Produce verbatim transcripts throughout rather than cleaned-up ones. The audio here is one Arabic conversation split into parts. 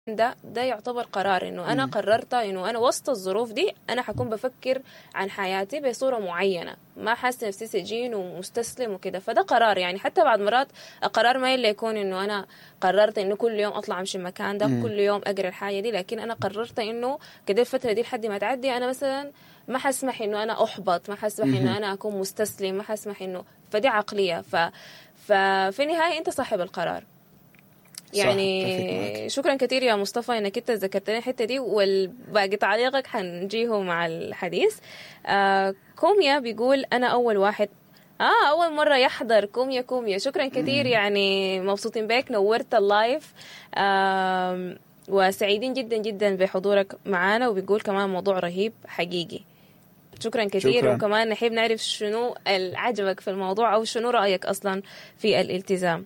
ده ده يعتبر قرار انه انا قررت انه انا وسط الظروف دي انا حكون بفكر عن حياتي بصوره معينه، ما حاسه نفسي سجين ومستسلم وكده. فده قرار يعني. حتى بعد مرات القرار ما الا يكون انه انا قررت انه كل يوم اطلع امشي المكان ده، مم. كل يوم اقرا الحاجه دي، لكن انا قررت انه كده الفتره دي لحد ما تعدي انا مثلا ما حسمح انه انا احبط، ما حسمح مهم. انه انا اكون مستسلم، ما حسمح انه. فدي عقليه. ف ففي النهايه انت صاحب القرار يعني. شكرا كثير يا مصطفى انك انت ذكرتني الحته دي، والباقي تعليقك حنجيه مع الحديث. آه كوميا بيقول انا اول واحد اه اول مره يحضر. كوميا كوميا شكرا كثير يعني، مبسوطين بك، نورت اللايف. آه وسعيدين جدا جدا بحضورك معنا، وبيقول كمان موضوع رهيب حقيقي. شكرا كثير. شكراً. وكمان نحب نعرف شنو عجبك في الموضوع او شنو رايك اصلا في الالتزام.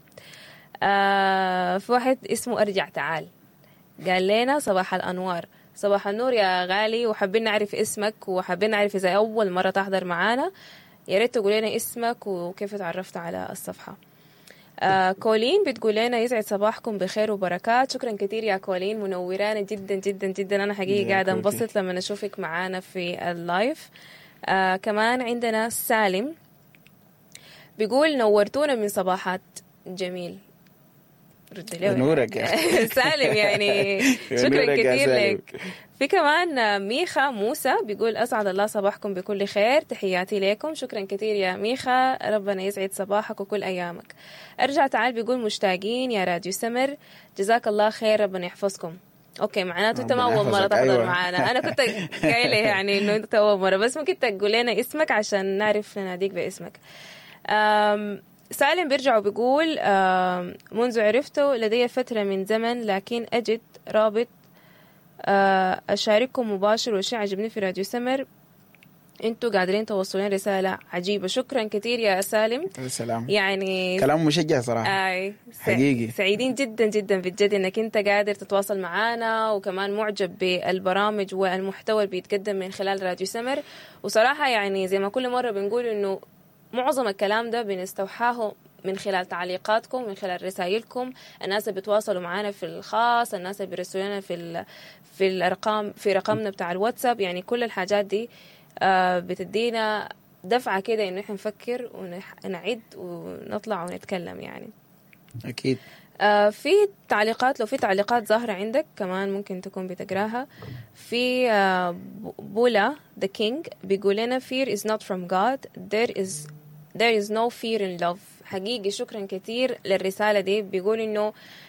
آه في واحد اسمه أرجع تعال قال لنا صباح الأنوار. صباح النور يا غالي، وحابين نعرف اسمك، وحابين نعرف إذا أول مرة تحضر معانا يا ريت تقول لنا اسمك وكيف تعرفت على الصفحة. آه كولين بتقول لنا يسعد صباحكم بخير وبركات. شكرا كثير يا كولين، منورانا جدا جدا جدا. أنا حقيقة قاعدة انبسط لما أشوفك معانا في اللايف. آه كمان عندنا سالم بيقول نورتونا من صباحات. جميل، نورك يا سالم يعني. شكرا كثير لك. في كمان ميخا موسى بيقول أسعد الله صباحكم بكل خير، تحياتي لكم. شكرا كثير يا ميخا، ربنا يسعد صباحك وكل أيامك. أرجع تعال بيقول مشتاقين يا راديو سمر، جزاك الله خير، ربنا يحفظكم. اوكي معناته انت ما اول مره تحضر أيوة. معنا. انا كنت قايله يعني انه انت اول مره، بس ممكن تقول لنا اسمك عشان نعرف نناديك باسمك. أم سالم بيرجع وبيقول منذ عرفته لدي فترة من زمن، لكن أجد رابط أشارككم مباشر، والشيء عجبني في راديو سمر انتوا قادرين توصلين رسالة عجيبة. شكرا كثير يا سالم. السلام. يعني كلام مشجع صراحة. آي حقيقي سعيدين جدا جدا بجد انك انت قادر تتواصل معانا، وكمان معجب بالبرامج والمحتوى اللي بيتقدم من خلال راديو سمر. وصراحة يعني زي ما كل مرة بنقول انه معظم الكلام ده بنستوحاه من خلال تعليقاتكم، من خلال رسائلكم، الناس اللي بتواصلوا معنا في الخاص، الناس اللي بيرسلونا في في الارقام في رقمنا بتاع الواتساب. يعني كل الحاجات دي آه بتدينا دفعة كده انه احنا نفكر ونعد ونطلع ونتكلم يعني. اكيد. آه في تعليقات، لو في تعليقات ظاهرة عندك كمان ممكن تكون بتقراها. في آه بولا the king بيقول لنا fear is not from God, there is there is no fear in love. حقيقي شكرا كثير للرسالة دي. بيقول إنه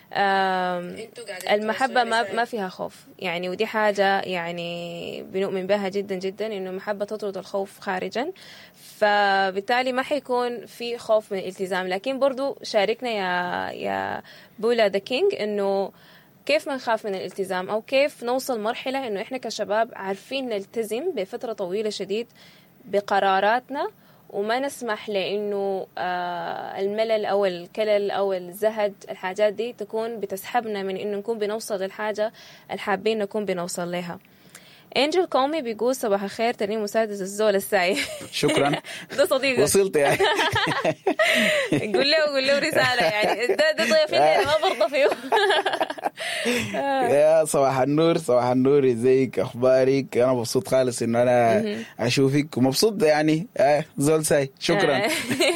المحبة ما ما فيها خوف يعني، ودي حاجة يعني بنؤمن بها جدا جدا، إنه المحبة تطرد الخوف خارجا. فبالتالي ما حيكون في خوف من الالتزام. لكن برضو شاركنا يا يا بولا ذا كينج إنه كيف ما نخاف من الالتزام، أو كيف نوصل مرحلة إنه إحنا كشباب عارفين نلتزم بفترة طويلة شديد بقراراتنا، وما نسمح لأنه آه الملل أو الكلل أو الزهد، الحاجات دي تكون بتسحبنا من إنه نكون بنوصل للحاجة الحابين نكون بنوصل لها. انجل كومي بيقول صباح الخير ترنيم مساعدة الزول الساي. شكرا. ده صديقك وصلت يعني. قول له قول له رسالة يعني، ده ده ضيفين يعني ما برضى فيه. يا صباح النور، صباح النور، ازيك، اخبارك؟ انا مبسوط خالص انه انا اشوفك، ومبسوط يعني آه زول ساي. شكرا.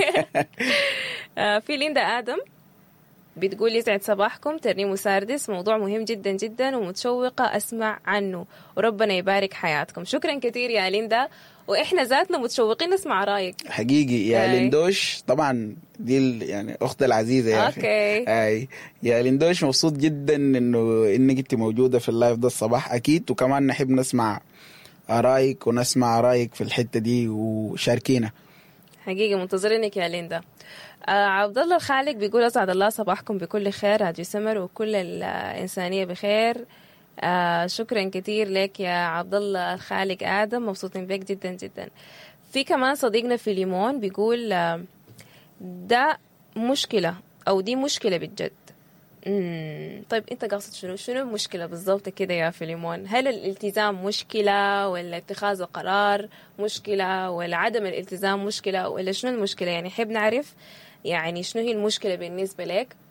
في ليندا ادم بتقول يسعد صباحكم ترنيم وساردس، موضوع مهم جدا جدا ومتشوقة أسمع عنه، وربنا يبارك حياتكم. شكرا كثير يا ليندا، وإحنا ذاتنا متشوقين نسمع رأيك. حقيقي يا آي. ليندوش طبعا دي يعني أختي العزيزة يا أخي. أوكي. يا ليندوش مبسوط جدا إنه إنك أنت موجودة في اللايف ده الصباح أكيد، وكمان نحب نسمع رأيك ونسمع رأيك في الحتة دي وشاركينا. حقيقي منتظرينك يا ليندا. آه عبد الله الخالق بيقول أسعد الله صباحكم بكل خير راديو سمر وكل الإنسانية بخير. آه شكرا كتير لك يا عبد الله الخالق آدم، مبسوطين بك جدا جدا. في كمان صديقنا في ليمون بيقول آه ده مشكلة أو دي مشكلة بالجد. مم. طيب أنت قاصد شنو شنو المشكلة بالضبط كده يا فيليمون؟ هل الالتزام مشكلة، ولا اتخاذ القرار مشكلة، ولا عدم الالتزام مشكلة، ولا شنو المشكلة؟ يعني حب نعرف يعني شنو هي المشكلة بالنسبة لك.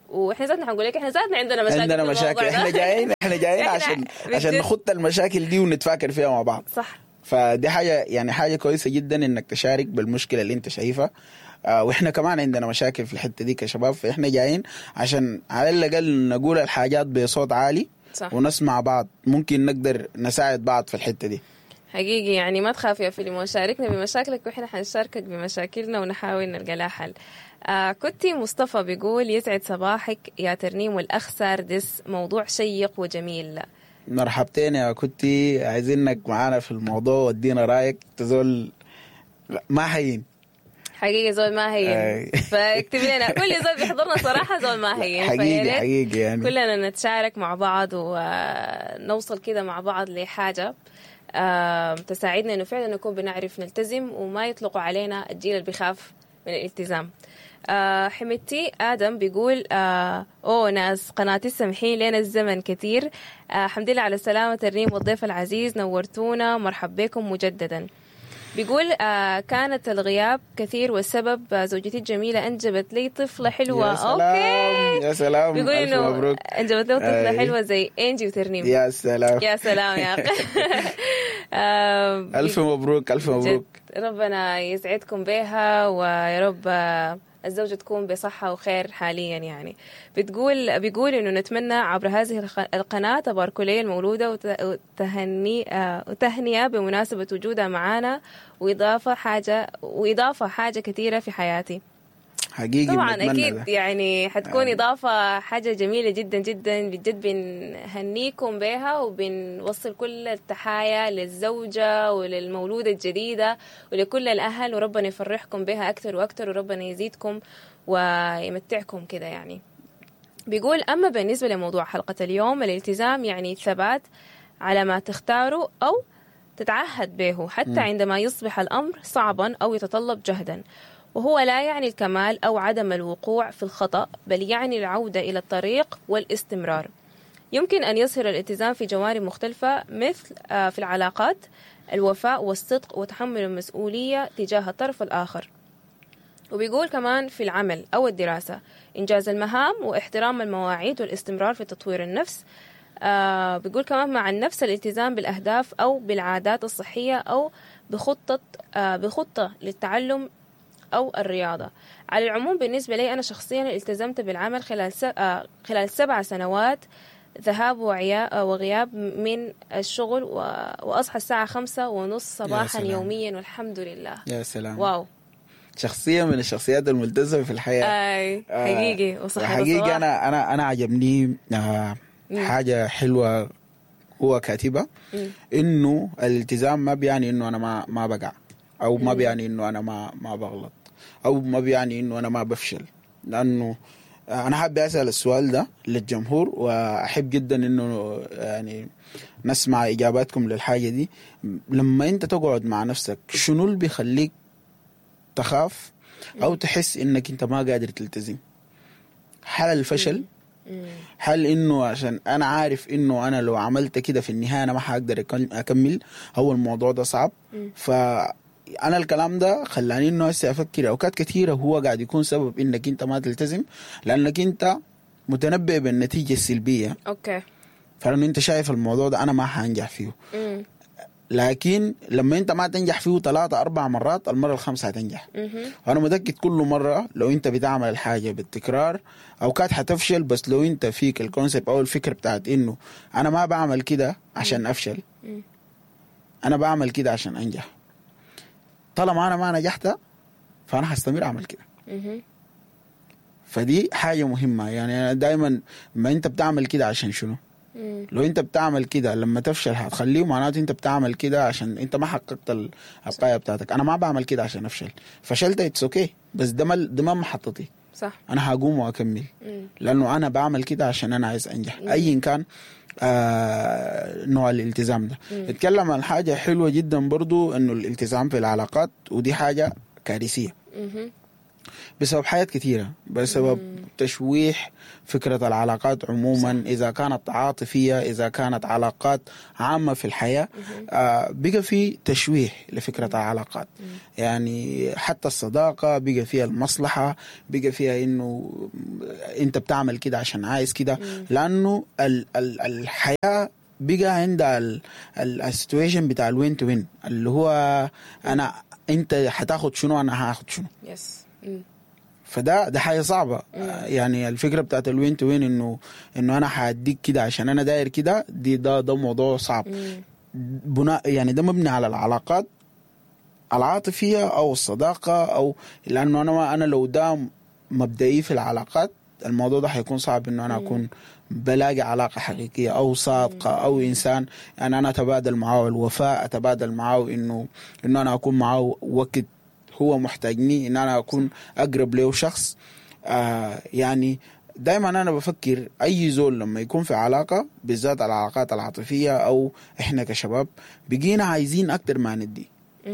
واحنا ذاتنا حنقول لك احنا ذاتنا عندنا مشاكل عندنا مشاكل احنا جايين احنا جايين عشان عشان نخط المشاكل دي ونتفاكر فيها مع بعض. صح. فدي حاجه يعني حاجه كويسه جدا انك تشارك بالمشكله اللي انت شايفها. آه واحنا كمان عندنا مشاكل في الحته دي كشباب، فاحنا جايين عشان على الاقل نقول الحاجات بصوت عالي. صح. ونسمع بعض، ممكن نقدر نساعد بعض في الحته دي. حقيقي يعني ما تخاف يا فيلم، وشاركنا بمشاكلك واحنا حنشاركك بمشاكلنا ونحاول نلقى لها حل. آه كنتي مصطفى بيقول يسعد صباحك يا ترنيم والأخ ساردس، موضوع شيق وجميل. مرحبتين يا كنتي، عايزينك معانا في الموضوع ودينا رايك. تزول ما هين حقيقي، زول ما هين. فاكتبي لنا كل زول بيحضرنا صراحة زول ما هين. حقيقي حقيقي يعني كلنا نتشارك مع بعض ونوصل كده مع بعض لحاجة آه تساعدنا انه فعلا نكون بنعرف نلتزم وما يطلقوا علينا الجيل اللي بيخاف من الالتزام. آه حمدتي آدم بيقول آه أوه ناس قناتي سمحين لنا الزمن كتير. آه الحمد لله على السلامة الريم والضيف العزيز، نورتونا، مرحب بكم مجددا. بيقول آه كانت الغياب كثير والسبب آه زوجتي الجميلة أنجبت لي طفلة حلوة. يا سلام. أوكي. يا سلام. بيقول إنه أنجبت له طفلة أي. حلوة زي إنجي وترنيم. يا سلام. يا سلام يا أخي. آه ألف مبروك ألف مبروك. ربنا يسعدكم بها ويا رب آه الزوجة تكون بصحة وخير حاليا. يعني بتقول بيقول إنه نتمنى عبر هذه القناة تبارك لي المولودة وتهني وتهنئة بمناسبة وجودها معنا، وإضافة حاجة وإضافة حاجة كثيرة في حياتي. حقيقي طبعا أكيد ده. يعني حتكون إضافة حاجة جميلة جدا جدا بجد. بنهنيكم بها وبنوصل كل التحايا للزوجة وللمولودة الجديدة ولكل الأهل، وربنا يفرحكم بها أكثر وأكثر وربنا يزيدكم ويمتعكم كده. يعني بيقول أما بالنسبة لموضوع حلقة اليوم، الالتزام يعني الثبات على ما تختاره أو تتعهد به حتى م. عندما يصبح الأمر صعبا أو يتطلب جهدا، وهو لا يعني الكمال أو عدم الوقوع في الخطأ، بل يعني العودة إلى الطريق والاستمرار. يمكن أن يظهر الالتزام في جوانب مختلفة مثل في العلاقات، الوفاء والصدق وتحمل المسؤولية تجاه الطرف الآخر. وبيقول كمان في العمل أو الدراسة، إنجاز المهام واحترام المواعيد والاستمرار في تطوير النفس. آه بيقول كمان مع النفس الالتزام بالأهداف أو بالعادات الصحية أو بخطة آه بخطة للتعلم أو الرياضة. على العموم بالنسبة لي أنا شخصيا التزمت بالعمل خلال آه خلال سبع سنوات ذهاب وغياب من الشغل، وأصحى الساعة خمسة ونص صباحا يوميا والحمد لله. يا سلام. واو، شخصية من الشخصيات الملتزمة في الحياة. أي حقيقي. وصحة حقيقي أنا أنا أنا عجبني آه حاجة حلوة هو كاتبة، إنه الالتزام ما بيعني إنه أنا ما ما بقع، أو ما بيعني إنه أنا ما ما بغلط، أو ما بيعني إنه أنا ما بفشل. لأنه أنا حابب أسأل السؤال ده للجمهور، وأحب جدا إنه يعني نسمع إجاباتكم للحاجة دي. لما أنت تقعد مع نفسك، شنو اللي بيخليك تخاف أو تحس إنك أنت ما قادر تلتزم؟ هل الفشل؟ هل إنه عشان أنا عارف إنه أنا لو عملت كده في النهاية أنا ما حقدر أكمل، هو الموضوع ده صعب؟ فأنا الكلام ده خلاني إنه هسه أفكر أوقات كثيرة هو قاعد يكون سبب إنك أنت ما تلتزم، لأنك أنت متنبئ بالنتيجة السلبية. أوكي. فلأنه أنت شايف الموضوع ده أنا ما حنجح فيه. م. لكن لما انت ما تنجح فيه ثلاثة أربع مرات، المرة الخامسة هتنجح. وأنا متأكد كل مرة لو انت بتعمل الحاجة بالتكرار أوقات حتفشل، بس لو انت فيك الكونسيبت أو الفكرة بتاعت إنه أنا ما بعمل كده عشان أفشل، أنا بعمل كده عشان أنجح. طالما أنا ما نجحت فأنا هستمر أعمل كده. فدي حاجة مهمة. يعني دايما ما انت بتعمل كده عشان شنو؟ لو انت بتعمل كده لما تفشل هتخليه، معناته انت بتعمل كده عشان انت ما حققت القاية بتاعتك. انا ما بعمل كده عشان افشل، فشلت اتس اوكي، بس ده ده ما محطتي. صح. انا هقوم واكمل، مم. لانه انا بعمل كده عشان انا عايز انجح. ايا كان آه نوع الالتزام ده. اتكلم عن حاجة حلوة جدا برضو، انه الالتزام في العلاقات، ودي حاجة كارثية. بسبب حاجات كثيرة، بسبب مم. تشويح فكرة العلاقات عموما. صح. إذا كانت عاطفية، إذا كانت علاقات عامة في الحياة، آه بقى في تشويح لفكرة مم. العلاقات. مم. يعني حتى الصداقة بقى فيها المصلحة، بقى فيها إنه أنت بتعمل كده عشان عايز كده، لأنه ال ال الحياة بقى عندها السيتويشن بتاع الوين تو وين، اللي هو أنا أنت هتاخد شنو أنا هاخد شنو. يس. فده ده حاجه صعبه. يعني الفكره بتاعت الوين تو وين انه انه انا هاديك كده عشان انا داير كده، دي ده ده موضوع صعب. بناء يعني ده مبني على العلاقات العاطفيه او الصداقه، او لانه انا انا لو ده مبدئي في العلاقات، الموضوع ده هيكون صعب انه انا اكون بلاقي علاقه حقيقيه او صادقه او انسان يعني انا اتبادل معاه الوفاء، اتبادل معاه انه انه انا اكون معاه وقت هو محتاجني، ان انا اكون اقرب له شخص. آه يعني دايما انا بفكر اي زول لما يكون في علاقه، بالذات العلاقات العاطفيه او احنا كشباب بقينا عايزين اكتر ما ندي.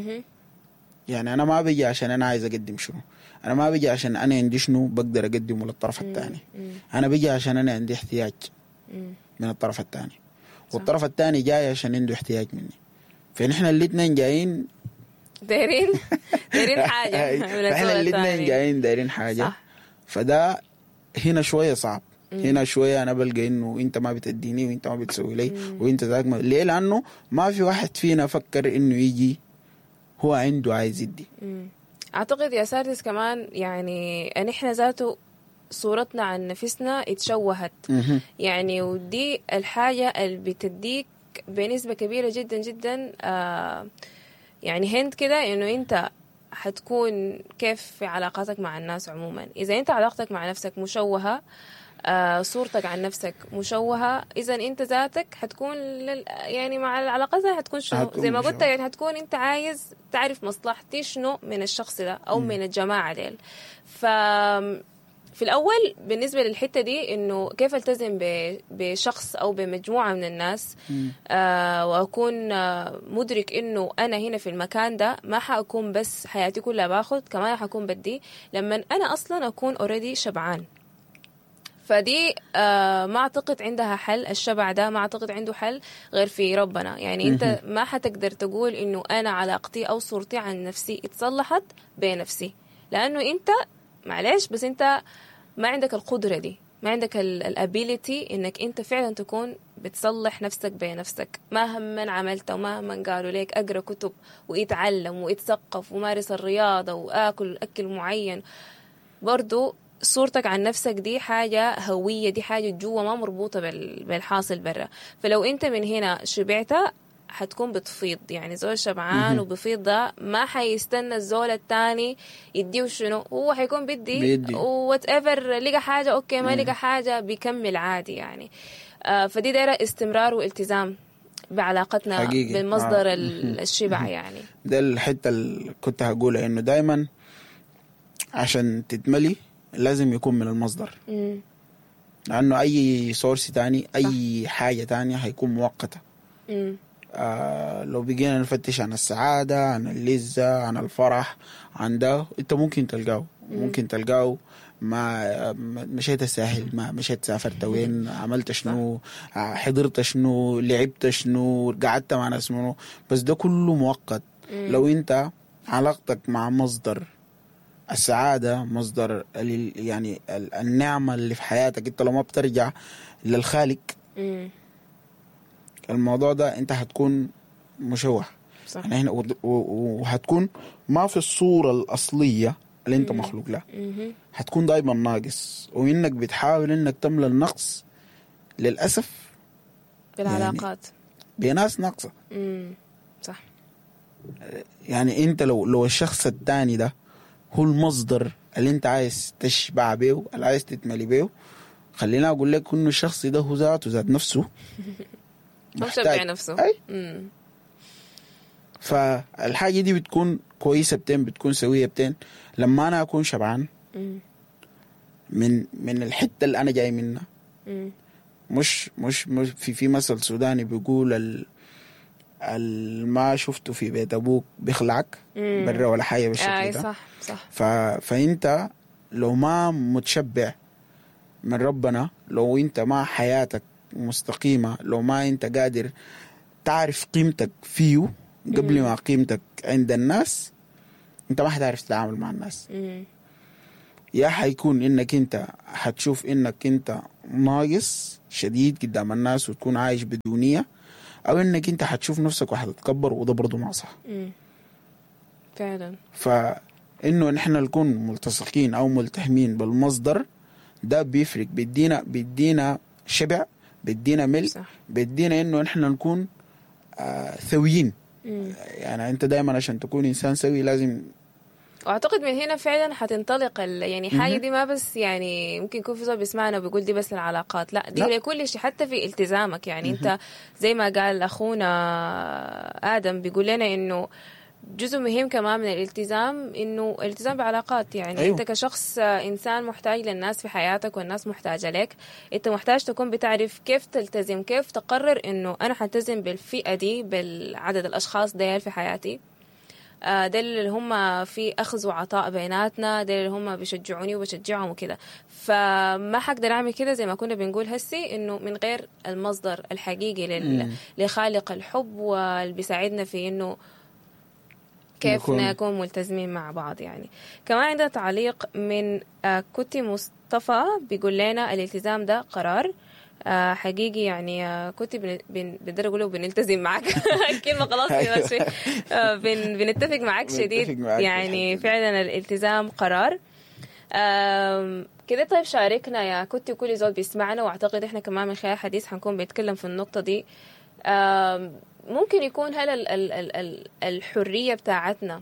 يعني انا ما بيجي عشان انا عايز اقدم شنو، انا ما بيجي عشان انا عندي شنو بقدر اقدمه للطرف الثاني، انا بيجي عشان انا عندي احتياج من الطرف الثاني، والطرف الثاني جاي عشان عنده احتياج مني، فنحن الاثنين جايين دايرين دايرين حاجه. احنا الاثنين جايين دايرين حاجه. صح. فده هنا شويه صعب. مم. هنا شويه انا بلقى انه انت ما بتديني وانت ما بتسوي لي وانت ذاك ما... ليه؟ لانه ما في واحد فينا فكر انه يجي هو عنده عايز يدي. مم. اعتقد يا ساردس كمان يعني ان احنا ذاته صورتنا عن نفسنا اتشوهت. مم. يعني ودي الحاجه اللي بتديك بنسبه كبيره جدا جدا آه يعني هند كده انه انت حتكون كيف في علاقاتك مع الناس عموما. اذا انت علاقتك مع نفسك مشوهة، آه صورتك عن نفسك مشوهة، اذا انت ذاتك حتكون لل... يعني مع العلاقات حتكون شنو زي ما قلت، يعني حتكون انت عايز تعرف مصلحتي شنو من الشخص ده او م. من الجماعة ديل. ف في الأول بالنسبة للحتة دي إنه كيف ألتزم بشخص أو بمجموعة من الناس، آه وأكون آه مدرك إنه أنا هنا في المكان ده ما حأكون بس حياتي كلها باخد، كمان حأكون بدي لما أنا أصلا أكون أوريدي شبعان. فدي آه ما أعتقد عندها حل. الشبع ده ما أعتقد عنده حل غير في ربنا. يعني أنت ما حتقدر تقول إنه أنا علاقتي أو صورتي عن نفسي اتصلحت بنفسي، لأنه أنت معلش بس أنت ما عندك القدرة دي، ما عندك الابيليتي انك انت فعلا تكون بتصلح نفسك بنفسك. مهما عملت ومهما قالوا لك اقرا كتب ويتعلم ويتثقف ومارس الرياضة واكل اكل معين، برضو صورتك عن نفسك دي حاجة هوية، دي حاجة جوا ما مربوطة بالحاصل برا. فلو انت من هنا شبعت حتكون بتفيض. يعني زول شبعان وبفيض ده ما حيستنى الزول التاني يديه شنو، هو حيكون بدي وات ايفر. لقى حاجة اوكي، ما لقى حاجة بيكمل عادي. يعني آه فدي دايرة استمرار والتزام بعلاقتنا حقيقي بالمصدر آه. الشبع. يعني ده الحتة اللي كنت هقولها، انه دايما عشان تتملي لازم يكون من المصدر، مم. لانه اي سورس تاني اي صح. حاجة تانية هيكون مؤقتة. مم. آه لو بقينا نفتش عن السعادة، عن اللذة، عن الفرح، عن ده انت ممكن تلقاه، ممكن تلقاه ما مشيت الساحل، ما مشيت سافرت وين، عملت شنو، حضرت شنو، لعبت شنو، قعدت مع ناس منو، بس ده كله مؤقت. لو انت علاقتك مع مصدر السعادة، مصدر يعني النعمة اللي في حياتك، انت لو ما بترجع للخالق الموضوع ده انت هتكون مشوه. صح. يعني هنا وهتكون ما في الصورة الأصلية اللي انت مخلوق لها، هتكون دايما ناقص، وانك بتحاول انك تملى النقص للأسف بالعلاقات يعني بناس ناقصة. صح. يعني انت لو لو الشخص الثاني ده هو المصدر اللي انت عايز تشبع بيه، اللي عايز تتملي بيه، خلينا اقول لك انه الشخص ده هو ذاته ذات نفسه محتاج نفسه. أي؟ فالحاجة دي بتكون كويسة بتين، بتكون سوية بتين لما أنا أكون شبعان مم. من من الحتة اللي أنا جاي منها. مش مش, مش في في مثل سوداني بيقول ال ما شفته في بيت ابوك بيخلعك برا ولا حاجه بالشكل آه ده. صح صح. ف... فانت لو ما متشبع من ربنا، لو انت ما حياتك مستقيمه، لو ما انت قادر تعرف قيمتك فيه قبل ما قيمتك عند الناس، انت ما حتعرف تتعامل مع الناس. مم. يا حيكون انك انت حتشوف انك انت ناقص شديد قدام الناس وتكون عايش بدونية، او انك انت حتشوف نفسك وحتتكبر، وده برضو ما صح. مم. فعلا. فانه نحن نكون ملتصقين او ملتهمين بالمصدر ده بيفرق، بيدينا بيدينا شبع، بيدينا ملء، بيدينا انه نحن نكون آه ثويين. مم. يعني انت دائما عشان تكون انسان سوي لازم، واعتقد من هنا فعلا حتنطلق ال... يعني حاجه دي ما بس يعني ممكن يكون في زول بيسمعنا وبيقول دي بس العلاقات، لا دي لا. لكل شيء، حتى في التزامك. يعني م-م. انت زي ما قال اخونا ادم بيقول لنا انه جزء مهم كمان من الالتزام انه الالتزام بعلاقات. يعني أيوه. انت كشخص انسان محتاج للناس في حياتك والناس محتاجه لك، انت محتاج تكون بتعرف كيف تلتزم، كيف تقرر انه انا حلتزم بالفئه دي، بالعدد الاشخاص ديل في حياتي، ده اللي هم في أخذ وعطاء بيناتنا، ده اللي هم بيشجعوني وبشجعهم وكده. فما حقدر أعمل كده زي ما كنا بنقول هسي إنه من غير المصدر الحقيقي لل... لخالق الحب واللي بيساعدنا في إنه كيف نكون, نكون ملتزمين مع بعض. يعني كمان عندنا تعليق من كوتي مصطفى بيقول لنا الالتزام ده قرار آه حقيقي. يعني آه كنت بن... بن... بقدر اقوله بنلتزم معك كلمه خلاص آه بن... بنتفق معك شديد معك يعني فعلا الالتزام قرار. آه كده. طيب شاركنا يا كنت كل زول بيسمعنا، واعتقد احنا كمان من خلال الحديث حنكون بنتكلم في النقطه دي. آه ممكن يكون هل ال... ال... ال... ال... الحريه بتاعتنا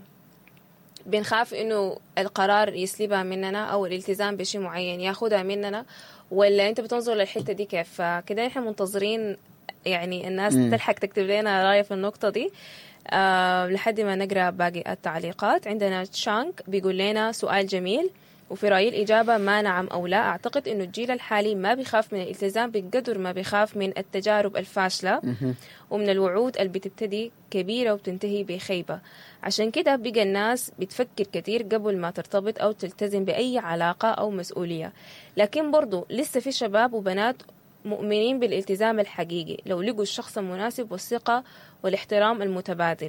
بنخاف انه القرار يسلبها مننا او الالتزام بشيء معين ياخدها مننا، ولا انت بتنظر للحته دي كيف؟ فكده احنا منتظرين يعني الناس م. تلحق تكتب لنا رايه في النقطه دي أه لحد ما نقرا باقي التعليقات. عندنا تشانك بيقول لنا سؤال جميل، وفي رايي الاجابه ما نعم او لا. اعتقد انه الجيل الحالي ما بيخاف من الالتزام بقدر ما بيخاف من التجارب الفاشله ومن الوعود اللي بتبتدي كبيره وبتنتهي بخيبه. عشان كده بقى الناس بتفكر كتير قبل ما ترتبط أو تلتزم بأي علاقة أو مسؤولية. لكن برضو لسه في شباب وبنات مؤمنين بالالتزام الحقيقي لو لقوا الشخص المناسب والثقة والاحترام المتبادل.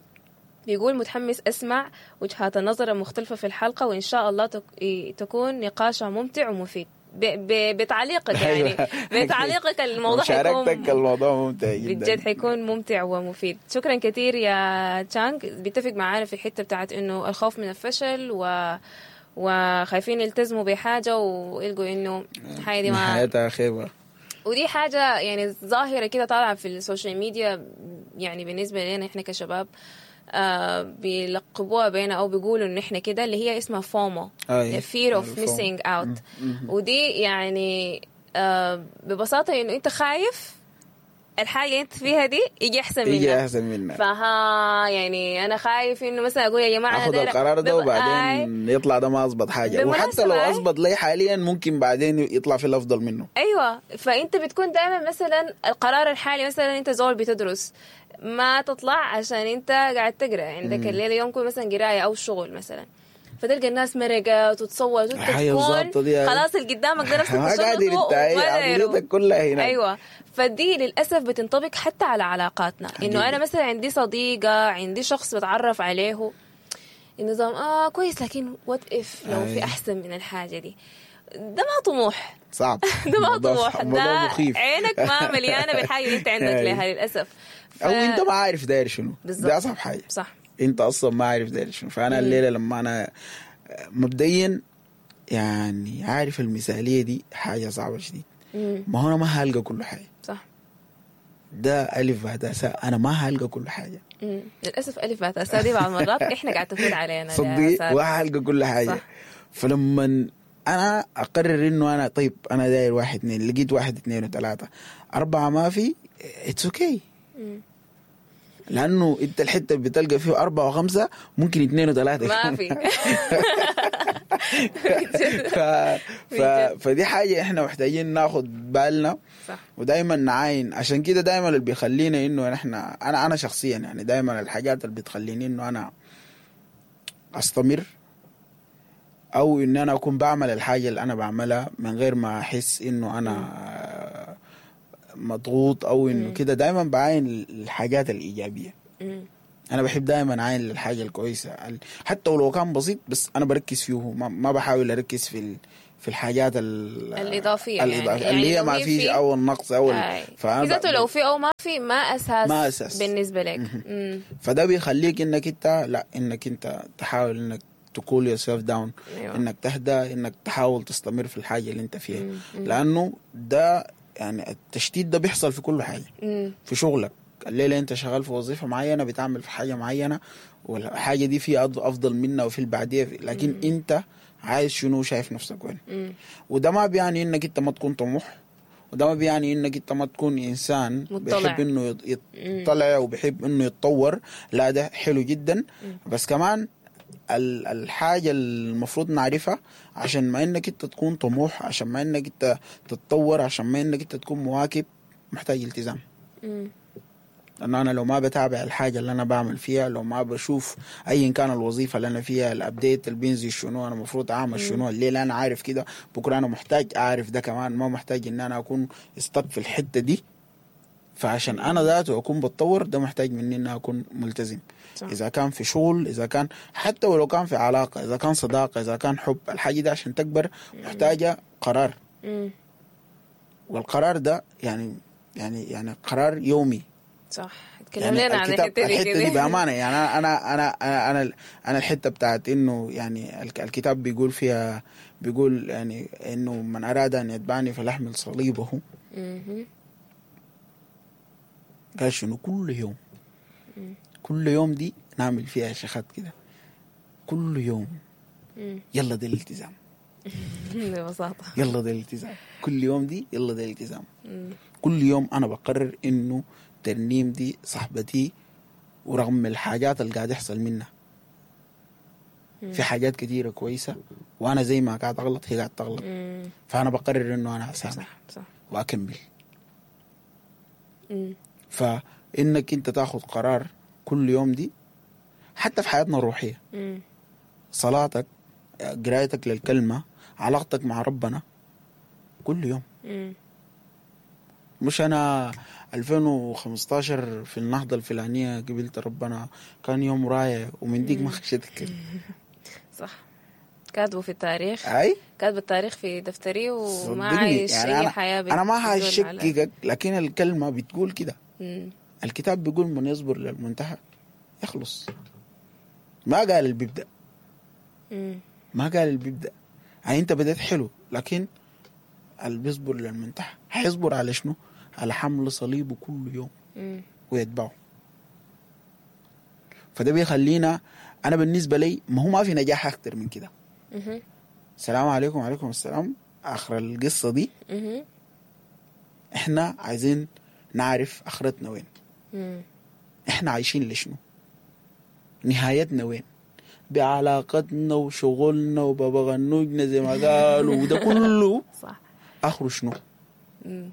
بيقول متحمس أسمع وجهات النظر المختلفة في الحلقة، وإن شاء الله تكون نقاشها ممتع ومفيد. بتعليقك يعني بتعليقك الموضوع حيكون الموضوع ممتع جدا بجد، حيكون ممتع ومفيد. شكرا كثير يا تشانك. بيتفق معانا في الحته بتاعت انه الخوف من الفشل و وخايفين يلتزموا بحاجه ويلقوا انه حاجه دي ما حياتها خيبه، ودي حاجه يعني ظاهره كده طالعه في السوشيال ميديا. يعني بالنسبه لنا احنا كشباب آه بيلقبوها بينا او بيقولوا ان احنا كده اللي هي اسمها فومو آه fear of missing out. ودي يعني آه ببساطه انه انت خايف الحاجه انت فيها دي يجي احسن منك يجي احسن منك فها. يعني انا خايف انه مثلا اقول يا جماعه اخذ القرار ده وبعدين آي. يطلع ده ما اظبط حاجه، وحتى لو اظبط لي حاليا ممكن بعدين يطلع في الافضل منه. ايوه. فانت بتكون دائما مثلا القرار الحالي، مثلا انت زول بتدرس ما تطلع عشان انت قاعد تقرا عندك الليله يومكم مثلا قرايه او شغل مثلا، فتلقى الناس مرقت وتصوت وتكون خلاص اللي قدامك ده نفسك ما قادر عقليتك كلها هنا. ايوه. فدي للاسف بتنطبق حتى على علاقاتنا، انه انا مثلا عندي صديقه، عندي شخص بتعرف عليه النظام اه كويس، لكن وات اف لو أي. في احسن من الحاجه دي. ده ما طموح صعب ده ما طموح، ده عينك ما مليانه بالحاجه اللي انت عندك لها للاسف. ف... او انت ما عارف داير شنو، ده اصعب حاجه. صح، انت اصلا ما عارف داير شنو. فانا الليله لما انا مبدئيا يعني عارف المثاليه دي حاجه صعبه شديد، ما هو انا ما هلقى كل حاجه. صح، ده الف باء تاء ساء، انا ما هلقى كل حاجه. امم للاسف الف باء تاء ساء دي بعض المرات احنا قاعد تفوت علينا صدق، وهلقى كل حاجه. صح. فلما انا اقرر انه انا طيب انا داير واحد اثنين، لقيت واحد اثنين وثلاثه اربعه ما في، اتس اوكي okay. لانه انت الحته بتلقى فيه اربعه وخمسه، ممكن اثنين وثلاثه ما في ف... ف... فدي حاجة احنا محتاجين ناخد بالنا. صح. ودايما نعاين. عشان كده دايما اللي بيخلينا انه احنا انا انا شخصيا يعني دايما الحاجات اللي بتخليني انه انا استمر او ان انا اكون بعمل الحاجة اللي انا بعملها من غير ما احس انه انا مضغوط او انه كده، دايما بعاين الحاجات الايجابية. مم. انا بحب دايما اعاين للحاجه الكويسه حتى ولو كان بسيط، بس انا بركز فيه، ما, ما بحاول اركز في ال... في الحاجات ال... الاضافيه الإضافية يعني اللي هي يعني ما فيش او النقص او ال... فاذا ب... لو في او ما في ما اساس, ما أساس. بالنسبه لك. مم. فده بيخليك انك انت لا انك انت تحاول انك تقول يور سيلف داون، انك تهدى، انك تحاول تستمر في الحاجه اللي انت فيها. مم. لانه ده يعني التشتيت ده بيحصل في كل حاجه. مم. في شغلك الليلة انت شغال في وظيفة معينة، بتعمل في حاجة معينة والحاجة دي في أفضل منها وفي البعدية، لكن مم. انت عايز شنو، شايف نفسك وين. مم. وده ما بيعني انك انت ما تكون طموح، وده ما بيعني انك انت ما تكون انسان مطلع. بيحب انه يطلع وبيحب انه يتطور. لا ده حلو جدا. مم. بس كمان الحاجة المفروض نعرفها عشان ما انك انت تكون طموح، عشان ما انك انت تتطور، عشان ما انك انت تكون مواكب، محتاج التزام. مم. لأنه أنا لو ما بتابع الحاجة اللي أنا بعمل فيها، لو ما بشوف أيا كان الوظيفة اللي أنا فيها، الأبديت اللي بينزل شنو، أنا مفروض أعمل شنو الليلة، أنا عارف كده، بكرة أنا محتاج أعرف ده كمان، ما محتاج إن أنا أكون استق في الحتة دي. فعشان أنا ذاته أكون بتطور، ده محتاج مني إن أكون ملتزم. صح. إذا كان في شغل، إذا كان حتى ولو كان في علاقة، إذا كان صداقة، إذا كان حب، الحاجة دي عشان تكبر محتاجة قرار. مم. والقرار ده يعني يعني يعني قرار يومي. صح. تكلم لنا عن الحته دي. الحته دي بامانه يعني انا انا انا انا انا الحته بتاعت انه يعني الكتاب بيقول فيها، بيقول يعني انه من اراد ان يتبعني فليحمل صليبه. قال شنو؟ كل يوم كل يوم دي نعمل فيها شخات كده كل يوم. يلا ده الالتزام. ببساطه يلا ده الالتزام. كل يوم دي يلا ده الالتزام. كل يوم انا بقرر انه ترنيم دي صاحبتي، ورغم الحاجات اللي قاعد يحصل منها في حاجات كتيرة كويسة، وانا زي ما قاعد اغلط هي قاعد تغلط. مم. فانا بقرر انه انا اسامح. صح. صح. واكمل. مم. فانك انت تاخد قرار كل يوم دي، حتى في حياتنا الروحية. مم. صلاتك، قرايتك للكلمة، علاقتك مع ربنا كل يوم. مم. مش انا ألفين وخمستاشر في النهضة الفلانية قبلت ربنا، كان يوم راية ومن ديك ما خشيت كده. صح. كاتبه في التاريخ. اي كاتب التاريخ في دفتري وما عايش يعني اي أنا حياة. انا ما هشككك، لكن الكلمة بتقول كده. الكتاب بيقول من يصبر للمنتهى يخلص. ما قال اللي بيبدأ. مم. ما قال اللي بيبدأ. يعني انت بدأت حلو، لكن اللي بيصبر للمنتهى هيصبر على شنو؟ على حمل صليبه كل يوم. مم. ويتبعه. فده بيخلينا، انا بالنسبه لي ما هو ما في نجاح اكتر من كده. مم. السلام عليكم. وعليكم السلام. اخر القصه دي مم. احنا عايزين نعرف اخرتنا وين. مم. احنا عايشين لشنو؟ نهايتنا وين؟ بعلاقتنا وشغلنا وببغنوجنا زي ما قالوا وده كله صح. اخره شنو؟ مم.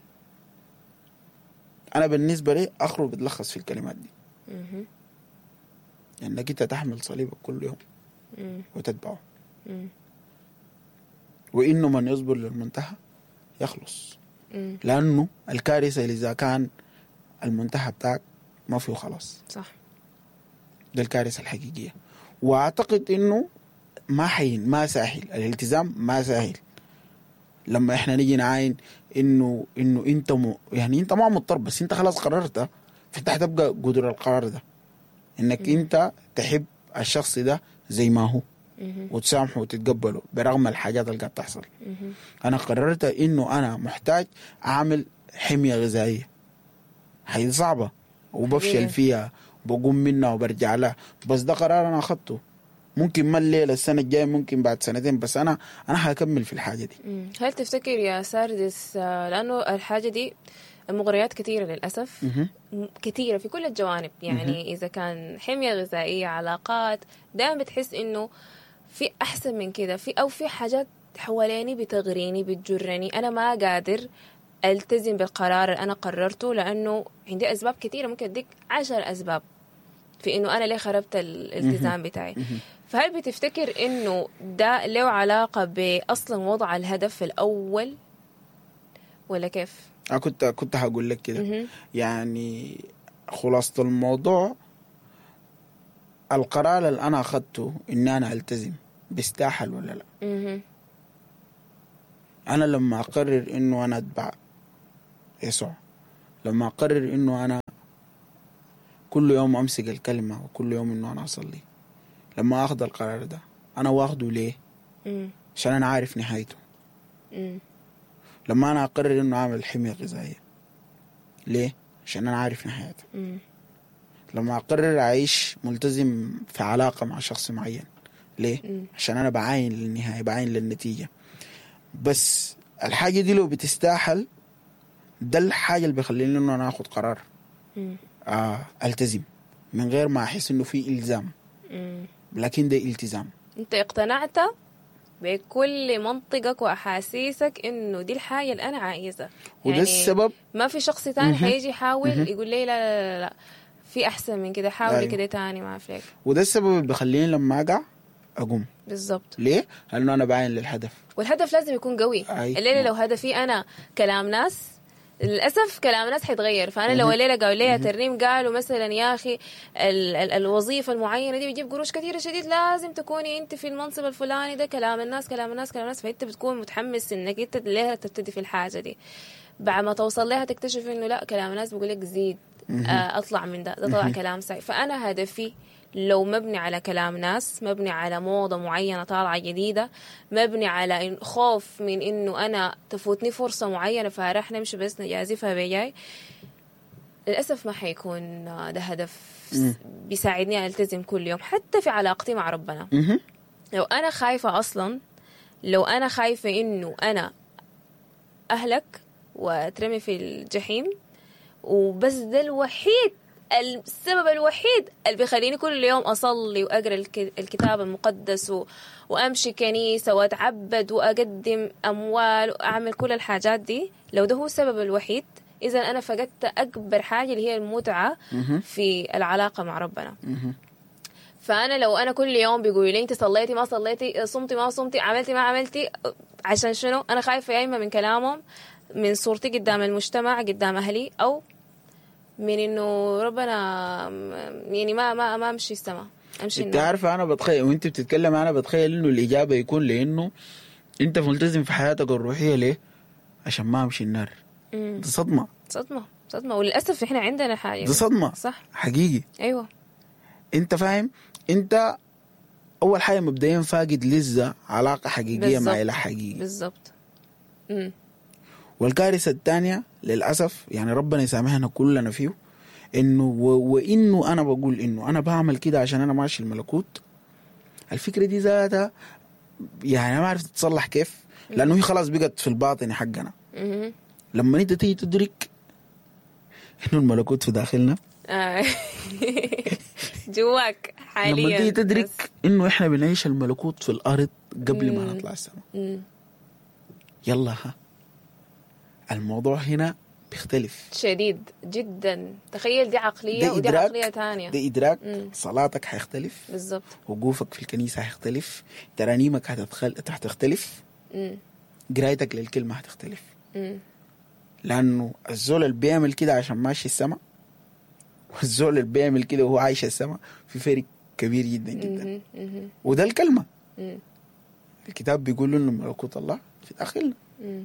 انا بالنسبه لي اخره بتلخص في الكلمات دي. مم. انك انت تحمل صليبك كل يوم. مم. وتتبعه. مم. وانه من يصبر للمنتهى يخلص. مم. لانه الكارثه اللي اذا كان المنتهى بتاعك ما فيه خلاص. صح. ده الكارثه الحقيقيه. واعتقد انه ما حين ما سهل الالتزام، ما سهل لما احنا نيجي نعاين انه انه انت م... يعني انت ما مضطر، بس انت خلاص قررت، فانت هتبقى قدر القرار ده انك م- انت تحب الشخص ده زي ما هو م- وتسامحه وتتقبله برغم الحاجات اللي قاعد تحصل. م- انا قررت انه انا محتاج اعمل حمية غذائية، هي صعبة وبفشل فيها بقوم منها وبرجع لها، بس ده قرار انا اخذته. ممكن ما الليلة السنة الجاية، ممكن بعد سنتين، بس أنا أنا هكمل في الحاجة دي. هل تفتكر يا ساردس، لأنه الحاجة دي المغريات كثيرة للأسف، م- كثيرة في كل الجوانب، يعني م- إذا كان حمية غذائية، علاقات، دائما بتحس إنه في احسن من كده، في او في حاجات حواليني بتغريني بتجرني، انا ما قادر التزم بالقرار اللي انا قررته لانه عندي اسباب كثيره، ممكن اديك عشر اسباب في انه انا ليه خربت الالتزام بتاعي. فهل بتفتكر انه ده له علاقه باصلا وضع الهدف الاول ولا كيف؟ أنا كنت كنت هقول لك كده. يعني خلاصة الموضوع، القرار اللي أنا أخذته إني أنا ألتزم بيستاهل ولا لا. مه. أنا لما أقرر إنه أنا أتبع يسوع، لما أقرر إنه أنا كل يوم أمسك الكلمة وكل يوم إنه أنا أصلي، لما أخذ القرار ده أنا واخده ليه؟ مم. عشان أنا عارف نهايته. مم. لما أنا أقرر إنه أعمل حمية غذائية، ليه؟ عشان أنا عارف نهايته. مم. لما أقرر أعيش ملتزم في علاقة مع شخص معين، ليه؟ مم. عشان أنا بعاين للنهاية، بعاين للنتيجة. بس الحاجة دي لو بتستاهل، ده الحاجة اللي بيخليني إنه أنا أخذ قرار مم. آه ألتزم من غير ما أحس إنه في إلزام. مم. لكن ده التزام. انت اقتنعت بكل منطقك واحاسيسك انه دي الحاجه اللي انا عايزها، وده يعني السبب. ما في شخص تاني مه. حيجي يحاول مه. يقول لي لا لا لا, لا. في احسن من كده، حاولي أيوة. كده تاني ما في. وده السبب اللي بيخليني لما أقع أقوم. بالضبط. ليه؟ لأنه أنا باين للهدف، والهدف لازم يكون قوي. أي. الليله لو هدفي انا كلام ناس، للاسف كلام الناس حيتغير. فانا لو الليله قالوا لي ترنيم قالوا مثلا يا اخي ال ال الوظيفه المعينه دي بيجيب قروش كثيره شديد، لازم تكوني انت في المنصب الفلاني ده، كلام الناس كلام الناس كلام الناس، فانت بتكون متحمس انك انت ليه تبتدي في الحاجه دي. بعد ما توصل لها تكتشف انه لا، كلام الناس بيقول لك زيد، آه اطلع من ده، ده طلع كلام سعي. فانا هدفي لو مبني على كلام ناس، مبني على موضة معينة طالعة جديدة، مبني على خوف من إنه أنا تفوتني فرصة معينة فراح نمشي بس نجازفها بجاي، للأسف ما حيكون ده هدف بيساعدني ألتزم كل يوم. حتى في علاقتي مع ربنا، لو أنا خايفة أصلا، لو أنا خايفة إنه أنا أهلك وأترمي في الجحيم، وبس ده الوحيد السبب الوحيد اللي بيخليني كل يوم أصلي وأقرأ الكتاب المقدس و... وأمشي كنيسة وأتعبد وأقدم أموال وأعمل كل الحاجات دي، لو ده هو السبب الوحيد، إذا أنا فقدت أكبر حاجة اللي هي المتعة في العلاقة مع ربنا. فأنا لو أنا كل يوم بيقولوا لي أنت صليتي ما صليتي، صمتي ما صمتي، عملتي ما عملتي، عشان شنو؟ أنا خايفة يا إما من كلامهم، من صورتي قدام المجتمع قدام أهلي، أو من انه ربنا يعني ما ما ما امشي السما، امشي انت عارفه انا بتخيل وانت بتتكلم، انا بتخيل انه الاجابه يكون لانه انت ملتزم في حياتك الروحيه ليه؟ عشان ما امشي النار. دي صدمه صدمه صدمه وللاسف احنا عندنا حاجه دي صدمه صح حقيقي. ايوه انت فاهم؟ انت اول حاجه مبدئيا فاقد لذه علاقه حقيقيه بالزبط. مع اله حقيقي بالضبط. امم والكارثه الثانيه للاسف، يعني ربنا يسامحنا كلنا فيه، انه و... وانه انا بقول انه انا بعمل كده عشان انا ماشي الملكوت. الفكره دي ذاتها يعني ما عرفت تتصلح كيف، لانه هي خلاص بقت في الباطن حقنا. امم لما انت تيجي تدرك انه الملكوت في داخلنا جواك حاليا، لما تيجي تدرك انه احنا بنعيش الملكوت في الارض قبل ما نطلع السماء، يلا ها الموضوع هنا بيختلف شديد جدا. تخيل دي عقلية ودي عقلية تانية. ده إدراك. مم. صلاتك هيختلف بالضبط، وقوفك في الكنيسة هيختلف، ترانيمك هتتخل... هتختلف، قرايتك للكلمة هتختلف. مم. لأنه الزول اللي بيعمل كده عشان ماشي السماء، والزول اللي بيعمل كده وهو عايش السماء، في فرق كبير جدا جدا. مم. وده الكلمة. مم. الكتاب بيقول إنه ملكوت الله في داخلنا. مم.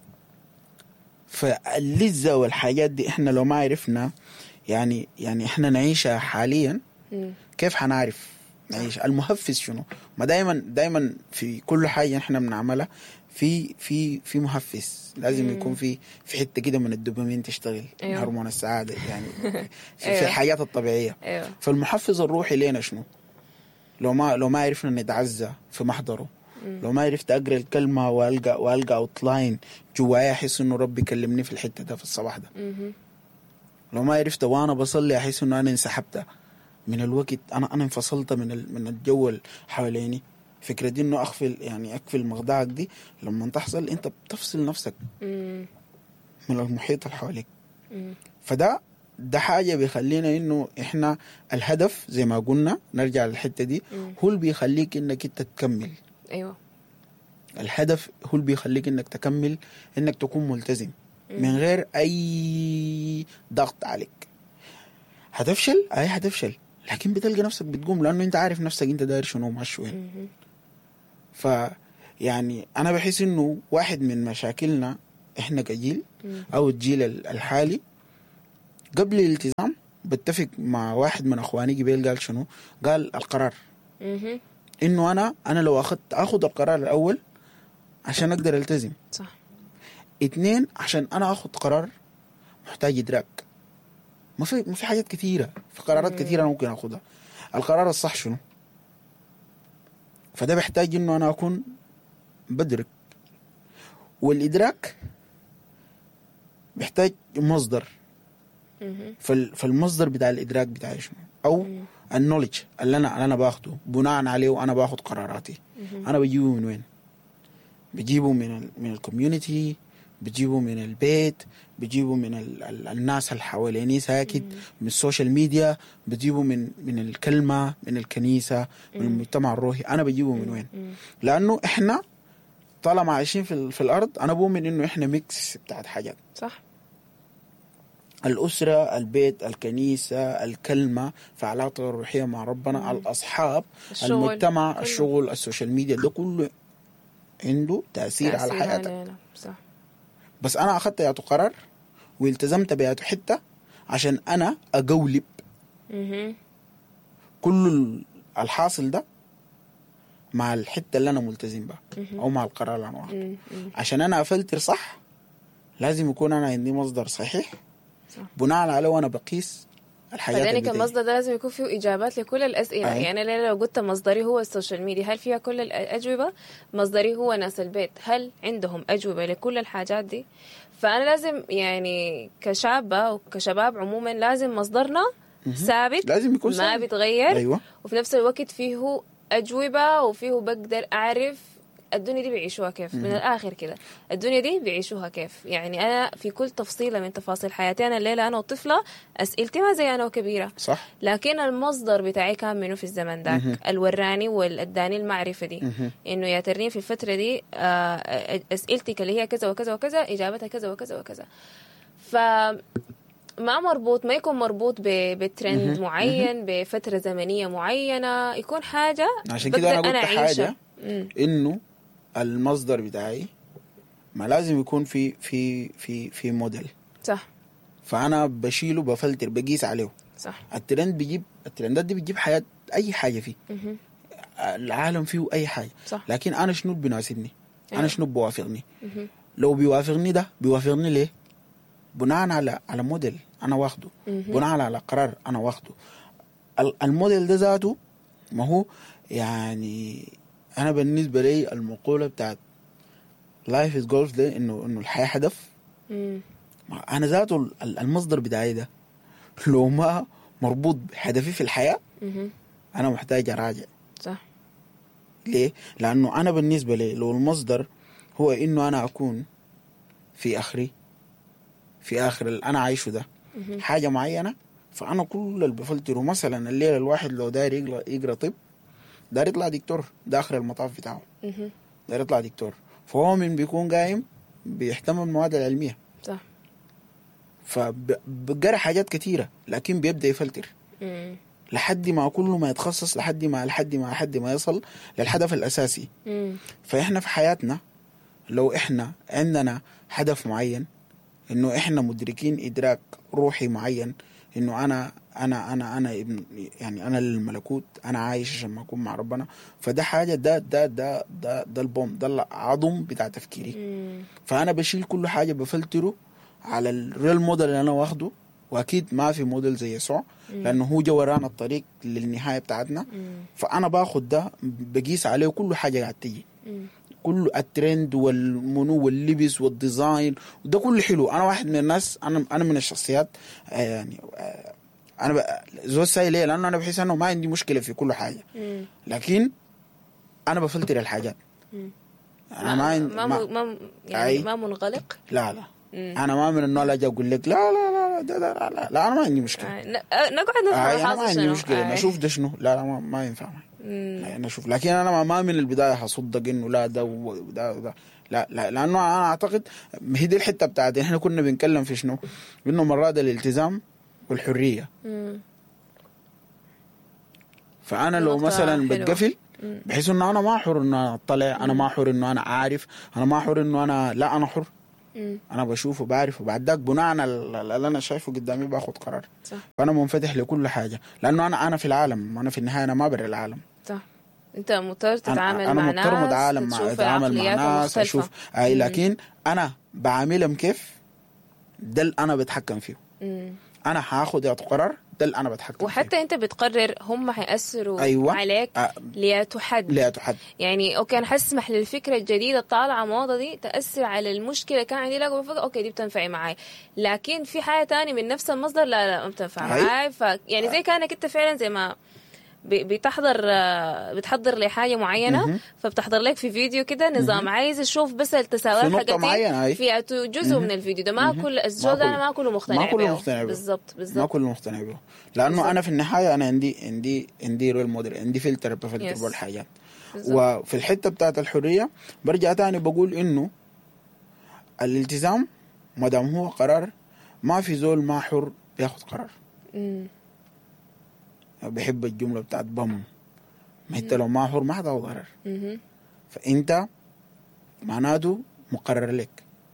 فاللذة والحاجات دي احنا لو ما عرفنا يعني يعني احنا نعيشها حاليا، م. كيف حنعرف نعيش؟ المحفز شنو؟ ما دايما دايما في كل حاجة احنا بنعملها في في في محفز، لازم م. يكون في في حتة كده من الدوبامين تشتغل. أيوه. هرمون السعادة يعني في, أيوه. في الحياة الطبيعية. أيوه. فالمحفز الروحي لينا شنو؟ لو ما لو ما عرفنا نتعزى في محضره، لو ما عرفت أقرأ الكلمة وألقى وألقى أوتلاين جوايا أحس إنه ربي كلمني في الحتة ده في الصباح ده، لو ما عرفت وأنا بصلي أحس إنه أنا انسحبت من الوقت، أنا أنا انفصلت من من الجو حواليني، فكرة انه اخفل يعني اكفل مخدعك دي لما تحصل انت بتفصل نفسك مم. من المحيط اللي حواليك. مم. فده ده حاجة بيخلينا انه احنا الهدف زي ما قلنا نرجع للحتة دي مم. هو اللي بيخليك انك انت تكمل. ايوه الهدف هو اللي بيخليك انك تكمل، انك تكون ملتزم من غير اي ضغط عليك. هتفشل اي هتفشل لكن بتلقى نفسك بتقوم لانه انت عارف نفسك انت داير شنو وماشي وين. ف يعني انا بحس انه واحد من مشاكلنا احنا كجيل او الجيل الحالي قبل الالتزام، بتفق مع واحد من اخواني قبل قال شنو، قال القرار. مم. انه انا انا لو اخذت اخذ القرار الاول عشان اقدر التزم. صح. اتنين، عشان انا اخذ قرار محتاج ادراك. ما في ما في حاجات كثيره، في قرارات مم. كثيره انا ممكن اخذها. القرار الصح شنو؟ فده بيحتاج انه انا اكون بدرك، والادراك بيحتاج مصدر. مم. فالمصدر بتاع الادراك بتاعي شنو؟ او النولج اللي انا اللي انا باخده بناء عليه وانا باخد قراراتي. مم. انا بجيبه من وين؟ بجيبه من ال من الكوميونتي، بجيبه من البيت، بجيبه من ال ال الناس اللي حواليني ساكت، من السوشيال ميديا، بجيبه من من الكلمه، من الكنيسه، من المجتمع الروحي. انا بجيبه من وين؟ لانه احنا طالما عايشين في, في الارض انا بؤمن انه احنا ميكس بتاعت حاجات. صح. الأسرة، البيت، الكنيسة، الكلمة، فعلاقة الروحية مع ربنا، مم. الأصحاب، الشغل. المجتمع، كله. الشغل، السوشيال ميديا، ده كله عنده تأثير, تأثير على حياتك علينا. صح. بس أنا أخذت ياتو قرار والتزمت بياتو حتة عشان أنا أقولب مم. كل الحاصل ده مع الحتة اللي أنا ملتزم بها أو مع القرار اللي أنا واخده. عشان أنا أفلتر صح لازم يكون أنا عندي مصدر صحيح بناء عليه وانا بقيس الحياه. فذلك المصدر ده لازم يكون فيه اجابات لكل الاسئله. أي. يعني لو قلت مصدري هو السوشيال ميديا، هل فيها كل الاجوبه؟ مصدري هو ناس البيت، هل عندهم اجوبه لكل الحاجات دي؟ فانا لازم يعني كشابه وكشباب عموما لازم مصدرنا ثابت، لازم يكون ما ثابت. بيتغير. أيوة. وفي نفس الوقت فيه اجوبه وفيه بقدر اعرف الدنيا دي بيعيشوها كيف. من الآخر كده الدنيا دي بيعيشوها كيف. يعني أنا في كل تفصيلة من تفاصيل حياتي أنا الليلة أنا وطفلة أسئلتي ما زي أنا وكبيرة. صح. لكن المصدر بتاعي كان منه في الزمن ذاك الوراني والأداني المعرفة دي مه. إنه يا ترنين في الفترة دي أسئلتك اللي هي كذا وكذا وكذا إجابتها كذا وكذا وكذا. ف ما مربوط ما يكون مربوط بترند معين بفترة زمنية معينة، يكون حاجة عشان كده أنا قلت حاجة إنه المصدر بتاعي ما لازم يكون في في في في موديل. صح. فانا بشيله بفلتر بقيس عليه. صح. الترند بيجيب الترندات دي بتجيب حياه اي حاجه فيه م- العالم فيه اي حاجه. صح. لكن انا شنو بيناسبني؟ أيوه. انا شنو بوافقني؟ م- لو بيوافقني ده بيوافقني ليه؟ بناء على على موديل انا واخده، بناء على قرار انا واخده. الموديل ده ذاته ما هو يعني انا بالنسبه لي المقوله بتاعت لايف از جولف ده انه انه الحياه هدف. مم. انا ذاته المصدر بتاعي ده لو ما مربوط بهدفي في الحياه مم. انا محتاج اراجع. صح. ليه؟ لانه انا بالنسبه لي لو المصدر هو انه انا اكون في اخري في اخر اللي انا عايشه ده مم. حاجه معينه، فانا كل اللي بفلتره مثلا الليله الواحد لو داير يقرا يقرا طب داير يطلع دكتور، ده اخر المطاف بتاعه مم. داير يطلع دكتور، فهو من بيكون قايم بيهتم بالمواد العلميه. صح. فبقرا حاجات كتيره لكن بيبدا يفلتر مم. لحد ما كله ما يتخصص لحد ما لحد ما لحد ما يصل للهدف الاساسي. مم. فاحنا في حياتنا لو احنا عندنا هدف معين، انه احنا مدركين ادراك روحي معين، انه انا انا انا انا ابن يعني انا للملكوت، انا عايش عشان ما اكون مع ربنا، فده حاجه ده ده ده ده ده البوم ده العظم بتاع تفكيري. مم. فانا بشيل كل حاجه بفلتره على الريل موديل اللي انا واخده، واكيد ما في موديل زي يسوع لانه هو جورانا الطريق للنهايه بتاعتنا. مم. فانا باخد ده بقيس عليه كل حاجه قاعد تيجي، كل الترند والمنو واللبس والديزاين وده كله حلو. انا واحد من الناس، انا انا من الشخصيات يعني انا زول ساي ليه، لانه انا بحس انه ما عندي مشكله في كل حاجه، لكن انا بفلتر الحاجات. انا ما ما ما, ما يعني ما منغلق. لا لا مم. انا ما من النوع اللي اجي اقول لك لا لا لا لا لا, لا, لا, لا انا ما عندي مشكله. آه. نقعد نفهم آه. انا ما عندي شنو. مشكله آه. نشوف ده شنو. لا لا ما, ما ينفع يعني انا اشوف، لكن انا ما من البدايه حصدق انه لا ده وده وده لا لا، لانه انا اعتقد هي دي الحته بتاعتي. احنا كنا بنتكلم في شنو؟ انه مرات الالتزام والحريه. مم. فانا لو مثلا بتقفل بحيث انه انا ما حر انه انا اطلع، انا ما حر انه انا عارف، انا ما حر انه انا لا انا حر. مم. انا بشوف وبعرف، وبعد ذاك بناء على اللي انا شايفه قدامي باخذ قرار. صح. فانا منفتح لكل حاجه، لانه انا انا في العالم، انا في النهايه انا ما برا العالم. صح. انت مضطر تتعامل أنا مع أنا ناس، مضطر متعامل مع اتعامل مع ناس اشوف اي، لكن انا بعاملهم كيف ده اللي انا بتحكم فيه. مم. انا هاخذ قرار ده اللي انا بتحكم وحتى فيه. انت بتقرر هم هيأثروا أيوة. عليك أ... ليتحد ليتحد يعني اوكي انا حسمح للفكره الجديده الطالعه موضه دي تأثر على المشكله كان عندي، لا اوكي دي بتنفع معي، لكن في حاجه تانية من نفس المصدر لا لا ما بتنفع معي. ف يعني زي كانك انت فعلا زي ما بتحضر بتحضر لحاجه معينه، م- فبتحضر لك في فيديو كده نظام، م- عايز اشوف بس التساؤلات حقتي في جزء م- من الفيديو ده، ما م- كل الزول ده انا ما كله مقتنع ما كله مقتنع به بالضبط بالضبط ما كله مقتنع به، لانه بالزبط. انا في النهايه انا عندي عندي عندي رول موديل، عندي فلتر بفلتر بالحاجات. وفي الحته بتاعت الحريه برجع تاني بقول انه الالتزام ما دام هو قرار، ما في زول ما حر بياخذ قرار. م- بحب الجملة بتاعت بم، ما انت لو ما حر ما حتاخد قرار. فانت معناته مقرر لك،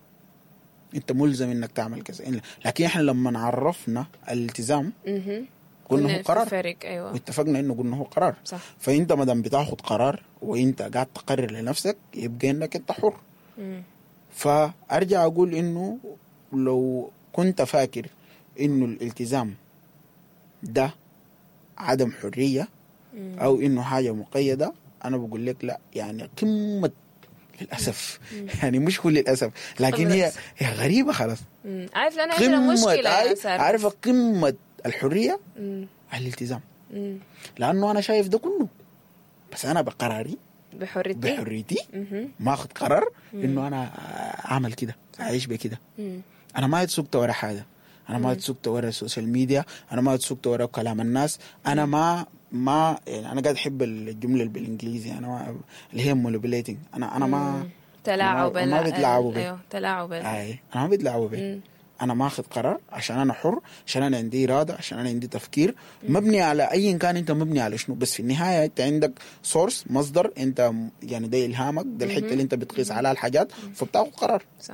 انت ملزم انك تعمل كذا. لكن احنا لما عرفنا الالتزام قلنا هو قرار. أيوة. واتفقنا انه قلنا هو قرار. صح. فانت ما دام بتاخد قرار وانت قاعد تقرر لنفسك يبقى انك انت حر. مم. فارجع اقول انه لو كنت فاكر انه الالتزام ده عدم حرية أو إنه حاجة مقيدة، أنا بقول لك لا، يعني قمة للأسف. يعني مش كل للأسف، لكن هي هي غريبة خلاص. عارف لأنا عندنا مشكلة، عارف قمة الحرية الالتزام، لأنه أنا شايف ده كله، بس أنا بقراري بحريتي بحريتي ما أخذ قرار إنه أنا أعمل كده، أعيش بكده. أنا ما يتسوقت ورا حاجة، أنا ما تسوقت ورا السوشيال ميديا، أنا ما تسوقت ورا كلام الناس، أنا ما ما يعني أنا قاعد أحب الجملة بالإنجليزي، أنا ما اللي هي manipulating، أنا أنا ما تلاعب، أنا ما بتلاعبوا بي. أيوه تلاعب. أي أنا ما بتلاعبوا بي. أنا ما أخذ قرار عشان أنا حر، عشان أنا عندي إرادة، عشان أنا عندي تفكير مبني على أي كان أنت مبني على شنو، بس في النهاية أنت عندك سورس مصدر، أنت يعني ده إلهامك، ده الحتة اللي أنت بتقيس عليها الحاجات، فبتاخذ قرار. صح.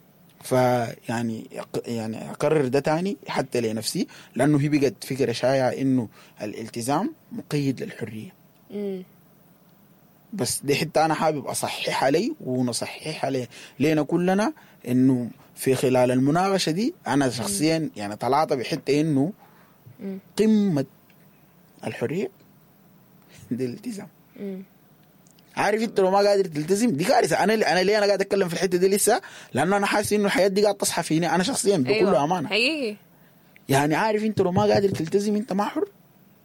فيعني يعني أقرر ده تاني حتى لنفسي، لأنه هي بقت فكرة شائعة إنه الالتزام مقيد للحرية. مم. بس دي حتى أنا حابب أصحح علي ونصحح عليه لينا كلنا، إنه في خلال المناقشة دي أنا شخصيا يعني طلعت بحتة إنه قمة الحرية دي الالتزام. مم. عارف انت لو ما قادر تلتزم دي كارثه. انا انا ليه انا قاعد اتكلم في الحته دي لسه؟ لانه انا حاسس انه الحياه دي قاعد تصحى فيني انا شخصيا بكل أيوة. امانه حقيقي. يعني عارف انت لو ما قادر تلتزم انت ما حر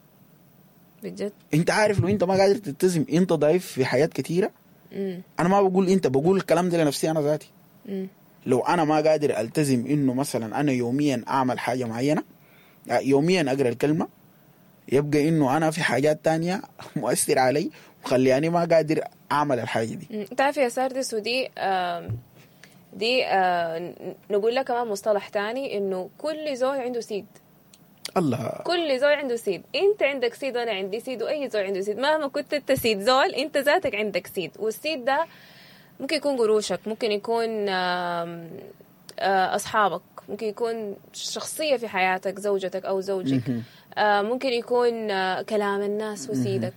بجد. انت عارف لو انت ما قادر تلتزم انت ضعيف في حياه كثيره. مم. انا ما بقول انت، بقول الكلام ده لنفسي انا ذاتي. مم. لو انا ما قادر التزم انه مثلا انا يوميا اعمل حاجه معينه، يوميا اقرا الكلمه، يبقى انه انا في حاجات تانية مؤثر علي وخلياني ما قادر اعمل الحاجه دي. انت عارف يا ساردس، ودي آه دي آه نقول لك كمان مصطلح تاني، انه كل زوج عنده سيد. الله. كل زوج عنده سيد، انت عندك سيد وانا عندي سيد واي زوج عنده سيد، مهما كنت انت سيد زول انت ذاتك عندك سيد، والسيد ده ممكن يكون قروشك، ممكن يكون آه آه اصحابك، ممكن يكون شخصيه في حياتك زوجتك او زوجك، آه ممكن يكون آه كلام الناس وسيدك،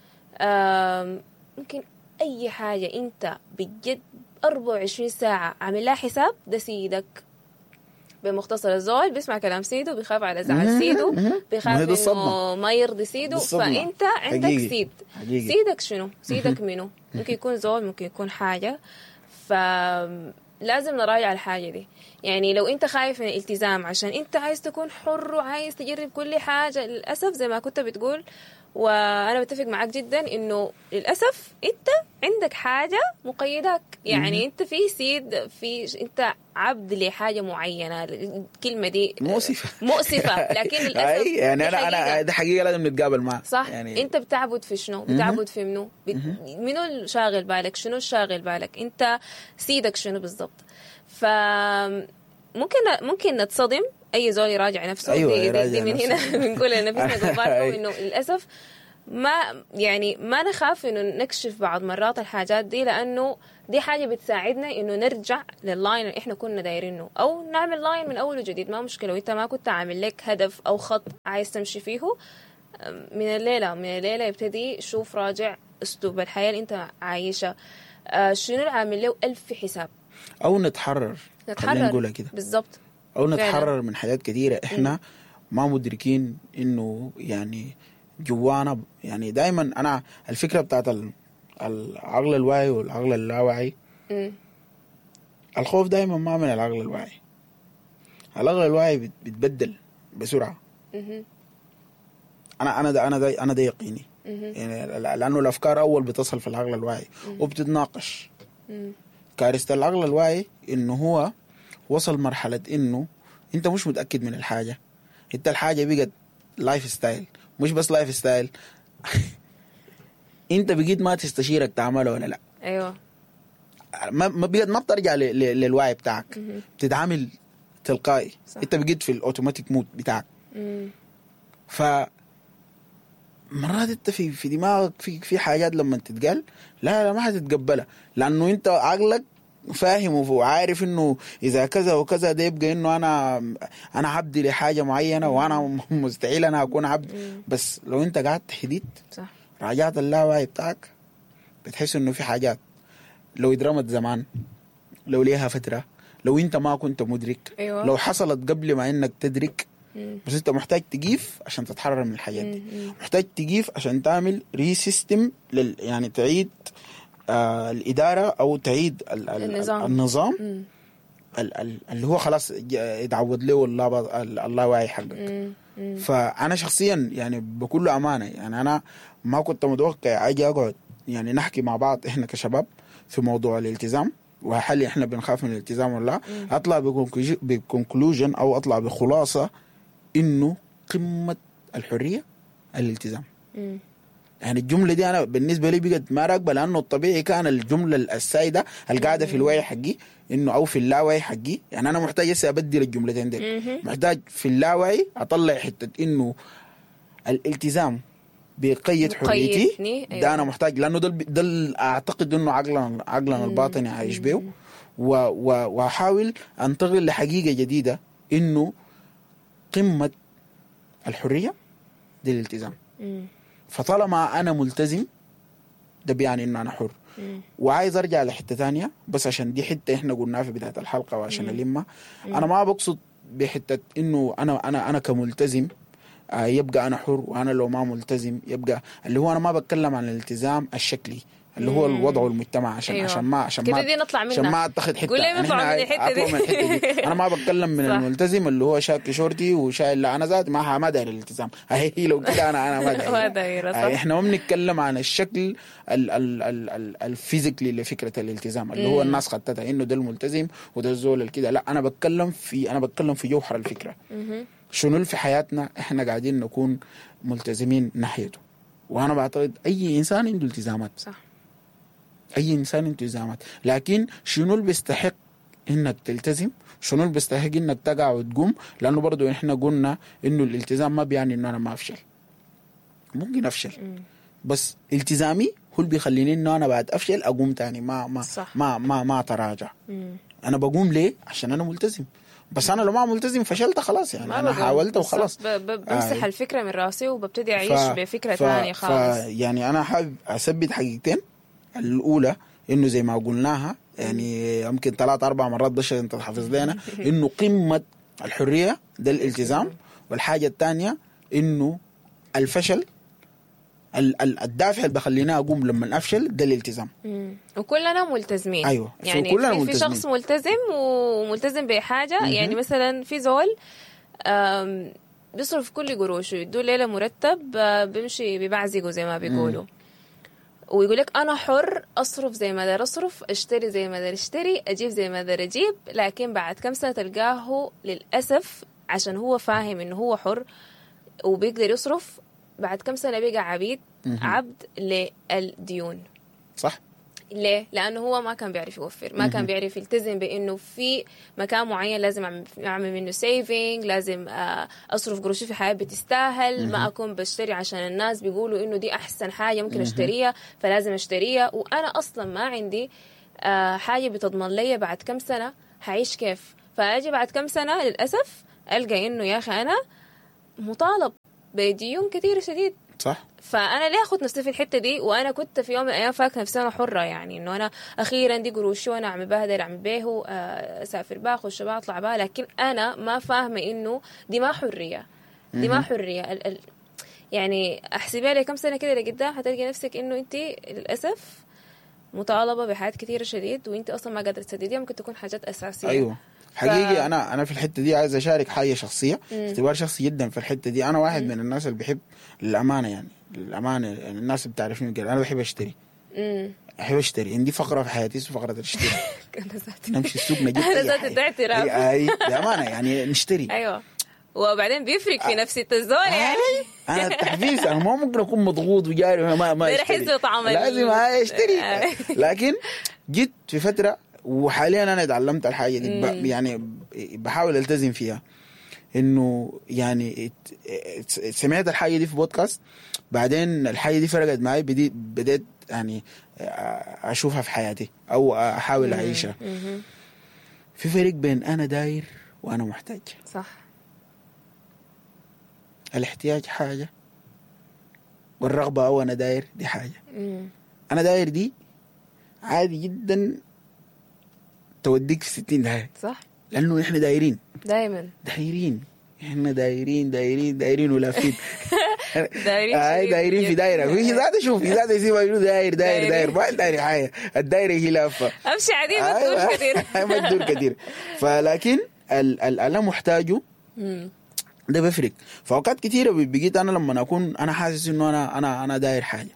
آه ممكن اي حاجه انت بجد أربعة وعشرين ساعه عامل لها حساب، ده سيدك. بمختصر الزول بيسمع كلام سيده، بيخاف على زعل سيده، بيخاف انه ما يرضي سيده، فانت عندك حقيقي. سيد حقيقي. سيدك شنو؟ سيدك منه؟ ممكن يكون زول، ممكن يكون حاجه، فلازم نراجع الحاجه دي. يعني لو انت خايف من الالتزام عشان انت عايز تكون حر وعايز تجرب كل حاجة، للأسف زي ما كنت بتقول وانا بتفق معاك جدا انه للاسف انت عندك حاجه مقيداك. يعني انت في سيد، في انت عبد لحاجه معينه. الكلمه دي مؤسفه مؤسفه لكن للاسف يعني انا انا ده حقيقه لازم نتقابل معها. صح يعني انت بتعبد في شنو؟ بتعبد في منو؟ بت... منو الشاغل بالك؟ شنو الشاغل بالك؟ انت سيدك شنو بالضبط؟ ف ممكن ممكن نتصدم اي زول يراجع نفسه. أيوة دي, يراجع دي من نفسه. هنا بنقول لنفسنا قبالكم انه للاسف ما يعني ما نخاف انه نكشف بعض مرات الحاجات دي، لانه دي حاجه بتساعدنا انه نرجع لللاين اللي احنا كنا دايرينه، او نعمل لاين من اول وجديد. ما مشكله وانت ما كنت عامل لك هدف او خط عايز تمشي فيه، من الليله من الليله يبتدي شوف راجع اسلوب الحياه اللي انت عايشه. آه شنو اللي عامل له ألف حساب، او نتحرر نتحرر نقولها كده بالضبط، او نتحرر من حاجات كثيره احنا م. ما مدركين انه يعني جوانا. يعني دائما انا الفكره بتاعت العقل الواعي والعقل اللاواعي، م. الخوف دائما ما من العقل الواعي. العقل الواعي بيتبدل بسرعه. م. انا انا ده انا ده انا ده يقيني. يعني لانه الافكار اول بتصل في العقل الواعي م. وبتتناقش. م. كارثه العقل الواعي انه هو وصل مرحله انه انت مش متاكد من الحاجه. انت الحاجه بقت لايف ستايل، مش بس لايف ستايل انت بقيت ما تستشيرك تعمله ولا لا. ايوه ما ما بقيت ما بترجع للوعي بتاعك. م- بتتعامل تلقائي. صح. انت بقيت في الاوتوماتيك مود بتاعك. م- ف مرات انت في في دماغك في في حاجات لما تتقال لا لا ما حتتقبلها، لانه انت عقلك فاهم وعارف انه اذا كذا وكذا ده يبقى انه انا انا عبد لحاجه معينه وانا مستحيل انا اكون عبد. بس لو انت قعدت حديت صح راجعت اللاوعي بتاعك بتحس انه في حاجات لو اترمت زمان، لو ليها فتره، لو انت ما كنت مدرك. أيوة. لو حصلت قبل ما انك تدرك. مم. بس انت محتاج تقيف عشان تتحرر من الحاجات دي. مم. محتاج تقيف عشان تعمل ري سيستم لل يعني تعيد آه الإدارة أو تعيد ال ال النظام, النظام ال ال اللي هو خلاص يتعود له الله الله واعي حقك. فأنا شخصيا يعني بكل أمانة يعني أنا ما كنت متوقع أجي أقعد يعني نحكي مع بعض إحنا كشباب في موضوع الالتزام وهل إحنا بنخاف من الالتزام ولا لا. أطلع بكونكلوجن أو أطلع بخلاصة إنه قمة الحرية الالتزام. م. يعني الجملة دي أنا بالنسبة لي بقت ما راكبة، لأنه الطبيعي كان الجملة السائدة القاعدة في الوعي حقي إنه أو في اللاوعي حقي. يعني أنا محتاج هسه أبدل الجملتين دي. محتاج في اللاوعي أطلع حتة إنه الالتزام بيقيد حريتي. أيوة. ده أنا محتاج، لأنه ده ده أعتقد إنه عقلنا عقلنا الباطني عايش به، وأحاول أنتقل لحقيقة جديدة إنه قمة الحرية دي الالتزام. م. فطالما أنا ملتزم ده بيعني إنه أنا حر. م. وعايز أرجع لحتة تانية بس عشان دي حتة إحنا قلناها في بداية الحلقة وعشان ألمها. أنا ما بقصد بحتة إنه أنا أنا أنا كملتزم آه يبقى أنا حر، وأنا لو ما ملتزم يبقى اللي هو أنا ما بتكلم عن الالتزام الشكلي اللي هو الوضع والمجتمع عشان أيوة. عشان ما عشان ما عشان ما اتخذ حته. قول لي نطلع من الحته دي. دي انا ما بتكلم من الملتزم اللي هو شاكي شورتي وشايل. لا انا ذات ما ما داير الالتزام هي لو كده انا انا ما داير. احنا ما بنتكلم عن الشكل الفيزيكلي لفكره الالتزام اللي هو الناس خدتها انه ده الملتزم وده الزول كده. لا انا بتكلم في انا بتكلم في جوهر الفكره. شنو في حياتنا احنا قاعدين نكون ملتزمين ناحيته. وانا بعتقد اي انسان عنده التزامات. صح. اي انسان عنده التزامات، لكن شنو اللي بيستحق انك تلتزم، شنو اللي بيستحق انك تقع وتقوم. لانه برضو احنا قلنا انه الالتزام ما بيعني انه انا ما افشل، ممكن افشل. م. بس التزامي هو اللي بيخليني انه انا بعد افشل اقوم تاني ما ما صح. ما ما ما اتراجع. انا بقوم ليه؟ عشان انا ملتزم. بس انا لو ما ملتزم فشلت خلاص. يعني انا حاولت وخلاص. بمسح آه. الفكره من راسي وببتدي اعيش ف... بفكره ف... ثانيه خالص. يعني انا حابب اثبت حقيقتين. الاولى انه زي ما قلناها يعني يمكن ثلاث اربع مرات بس انت تحفظ لنا انه قمه الحريه ده الالتزام. والحاجه الثانيه انه الفشل الدافع اللي بخليني اقوم لما افشل ده الالتزام. مم. وكلنا ملتزمين. ايوه يعني كلنا في, في ملتزمين. شخص ملتزم وملتزم بحاجه. مم. يعني مثلا في زول بيصرف كل قروشه، يدوا ليله مرتب بيمشي ببعزقه زي ما بيقولوا. مم. ويقول لك انا حر اصرف زي ما دار اصرف، اشتري زي ما دار اشتري، اجيب زي ما دار اجيب. لكن بعد كم سنه تلقاه للاسف عشان هو فاهم انه هو حر وبيقدر يصرف، بعد كم سنه بقى عبيد. مم. عبد للديون. صح. ليه؟ لأنه هو ما كان بيعرف يوفر، ما كان بيعرف يلتزم بأنه في مكان معين لازم أعمل منه سيفينج، لازم أصرف قروشي في حياة بتستاهل، ما أكون بشتري عشان الناس بيقولوا إنه دي أحسن حاجة ممكن أشتريها فلازم أشتريها، وأنا أصلا ما عندي حاجة بتضمن لي بعد كم سنة هعيش كيف. فأجي بعد كم سنة للأسف ألقى إنه يا أخي أنا مطالب بديون كتير شديد. صح. فانا ليه اخذ نفسي في الحته دي وانا كنت في يوم من الايام فاكره نفسي انا حره، يعني انه انا اخيرا دي قروشي وانا عم بهدر عم بيه اسافر بها اخش بها اطلع بها، لكن انا ما فاهمه انه دي ما حريه، دي ما حريه. ال ال يعني احسبها لي كم سنه كده لقدام هتلقي نفسك انه انت للاسف مطالبه بحاجات كثيره شديد وانت اصلا ما قادره تسدديها، ممكن تكون حاجات اساسيه. ايوه حقيقي. ف... انا انا في الحته دي عايز اشارك حاجه شخصيه، اختبار شخصي جدا في الحته دي. انا واحد مم. من الناس اللي بحب للامانه، يعني للامانه يعني الناس بتعرفني كده انا بحب اشتري. امم احب اشتري. عندي فقره في حياتي اسمها فقره الاشتري. نمشي السوق نجيب انا ذاتي تعتراف. اي اي بامانه يعني نشتري. ايوه وبعدين بيفرق في نفسية الزول يعني. انا التحفيز انا ما ممكن اكون مضغوط وجاري ما ما اشتري لازم اشتري. لكن جيت في فتره وحاليا انا اتعلمت الحاجه دي، يعني بحاول التزم فيها. انه يعني سمعت الحاجه دي في بودكاست، بعدين الحاجه دي فرقت معي، بديت بديت يعني اشوفها في حياتي او احاول اعيشها. في فرق بين انا داير وانا محتاج. صح. الاحتياج حاجه والرغبه او انا داير دي حاجه. انا داير دي عادي جدا توديك في ستين داهية. صح. لأنه إحنا دايرين دايما دايرين إحنا دايرين دايرين دايرين ولافين. دايرين آه دايرين في دايرة. في ذات شوف في ذات يسيبها يقولوا داير داير داير ما داير حاجة. الدايرة هي لافة. أمشي عادي ما تدور كثير. ما تدور كثير. فلكن ال ال أنا محتاجه ده بفرق. فأوقات كثيرة بقيت أنا لما أكون أنا حاسس إنه أنا أنا أنا داير حاجة.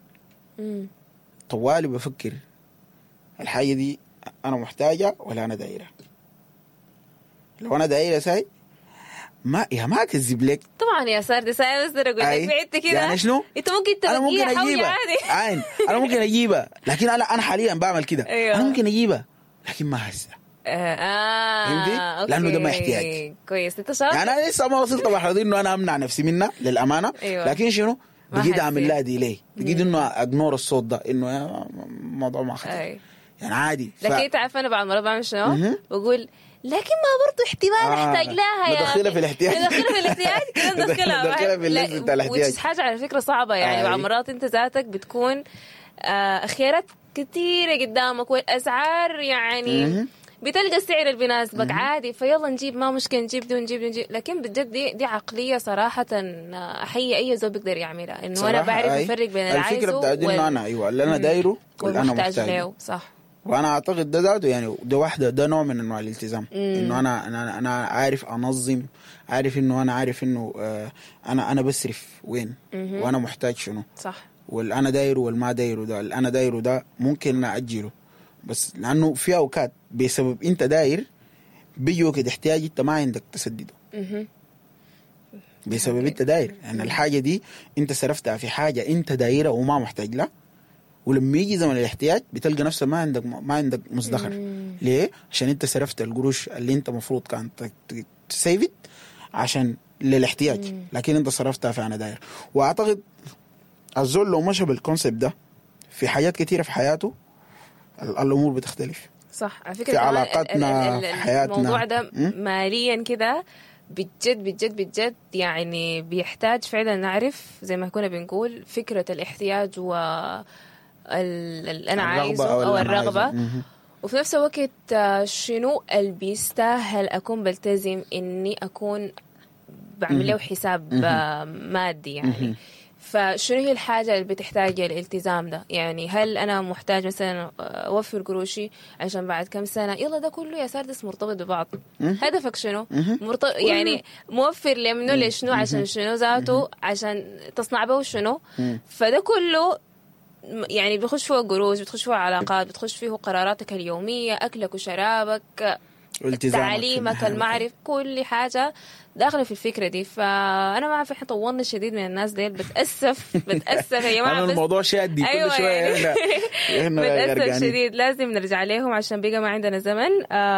طوالي بفكر الحاجة دي أنا محتاجة ولا أنا دايرة. لو أنا دايرة ساي ما يا ما أكذب لك. طبعا يا ساردي ساي بس أقول لك بعدت كده يعني شنو؟ أنت ممكن تبقيها حولي عادي. عين أنا ممكن أجيبها لكن أنا أنا حاليا بعمل كده. أيوه. أنا ممكن أجيبها لكن ما هسه. آه لأنه ده ما احتياج. كويس أنت شاطر. يعني أنا لسه ما وصلت مرحلة إنه أنا أمنع نفسي منها للأمانة. أيوه. لكن شنو؟ بقيت أعمل لها دي ليه؟ بقيت إنه أجنور الصوت ده إنه موضوع ما خطر. أي. يعني عادي. ف... لكن تعرف أنا بعد مرة بعمل شنو؟ بقول لكن ما برضو احتمال آه. احتاج لها يا ندخلها في الاحتياج. ندخلها في الاحتياج كده ندخلها ندخلها في الليست بتاع الاحتياج. وش حاجة على فكرة صعبة يعني. بعد مرات انت ذاتك بتكون آه خيارات كتيرة قدامك والأسعار يعني م- بتلقى السعر اللي بيناسبك عادي فيلا نجيب ما مشكلة نجيب دي ونجيب نجيب. لكن بجد دي, دي عقلية صراحة أحيي أي زول بيقدر يعملها إنه أنا بعرف أفرق بين العايزه الفكرة بتاعت إنه أنا أيوة اللي أنا دايره واللي أنا محتاجه. صح. وانا اعتقد ده ذاته يعني ده واحده ده نوع من انواع الالتزام. انه انا انا انا عارف انظم، عارف انه انا عارف انه آه انا انا بصرف وين مم. وانا محتاج شنو. صح. والانا دايره والما دايره ده الانا دايره ده ممكن اجله بس لانه في اوقات بسبب انت داير بيجوا كده احتياج انت ما عندك تسدده بسبب انت داير يعني الحاجه دي انت صرفتها في حاجه انت دايره وما محتاج لها، ولما يجي زمن الاحتياج بتلقى نفسك ما عندك ما عندك مصدخر. ليه؟ عشان انت صرفت القروش اللي انت مفروض كان تسيفت عشان للاحتياج مم. لكن انت صرفتها في انا داير. واعتقد الزول لو مشى بالكونسبت ده في حاجات كتيره في حياته الامور بتختلف. صح. على فكره في علاقاتنا في حياتنا الموضوع ده م? ماليا كده بجد بجد بجد يعني بيحتاج فعلا نعرف زي ما كنا بنقول فكره الاحتياج و اللي أنا عايزه أو, أو الرغبة. وفي نفس الوقت شنو اللي بيستاهل أكون بلتزم إني أكون بعمل له حساب مادي يعني. فشنو هي الحاجة اللي بتحتاج الالتزام ده؟ يعني هل أنا محتاج مثلا أوفر قروشي عشان بعد كم سنة يلا ده كله يا ساردس مرتبط ببعض. هدفك شنو؟ مرتبط يعني موفر لمنه لشنو عشان شنو ذاته عشان تصنع به شنو. فده كله يعني بيخش فيه قروش، بتخش فيه علاقات، بتخش فيه قراراتك اليومية، أكلك وشرابك، تعليمك، المعرفة، كل حاجة داخله في الفكرة دي. فأنا ما أعرف إحنا طولنا شديد من الناس ديل، بتأسف بتأسف يا جماعة. أنا الموضوع شادي كل أيوة شوية يعني بتأسف شديد، لازم نرجع لهم عشان بقى ما عندنا زمن.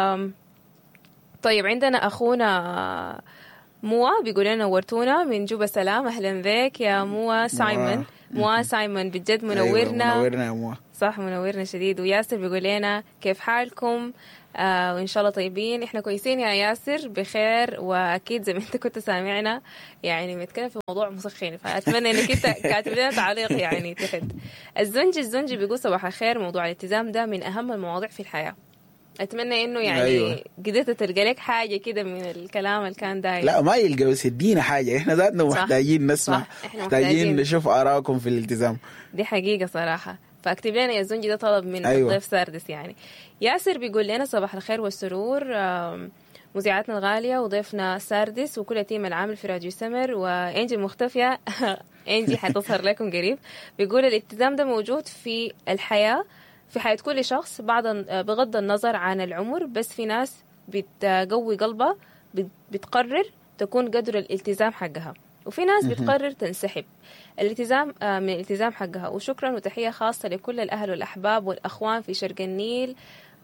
طيب عندنا أخونا موا بيقول لنا نورتونا من جوبا سلام. أهلا بك يا موا سايمون. موا سايمون بجد منورنا. أيوة منورنا يا موا. صح منورنا شديد. وياسر بيقول لنا كيف حالكم؟ آه وإن شاء الله طيبين. إحنا كويسين يا ياسر بخير، وأكيد زي ما أنت كنت سامعنا يعني بنتكلم في موضوع مسخن، فأتمنى إنك أنت كاتب لنا تعليق يعني تحت. الزنجي الزنجي بيقول صباح الخير، موضوع الالتزام ده من أهم المواضيع في الحياة. أتمنى إنه يعني أيوة. قدرت تلقى لك حاجة كده من الكلام اللي كان داير. لا ما يلقى بس يدينا حاجة، إحنا ذاتنا محتاجين نسمع، محتاجين, محتاجين نشوف آراءكم في الالتزام. دي حقيقة صراحة. فاكتب لنا يا زنجي، ده طلب من أيوة. الضيف ساردس يعني. ياسر بيقول لنا صباح الخير والسرور مذيعاتنا الغالية وضيفنا ساردس وكل تيم العامل في راديو سمر وإنجي المختفية. إنجي حتظهر لكم قريب. بيقول الالتزام ده موجود في الحياة، في حياة كل شخص بعض بغض النظر عن العمر، بس في ناس بتقوي قلبها بتقرر تكون قدر الالتزام حقها، وفي ناس بتقرر تنسحب الالتزام من الالتزام حقها. وشكرا وتحية خاصة لكل الأهل والأحباب والأخوان في شرق النيل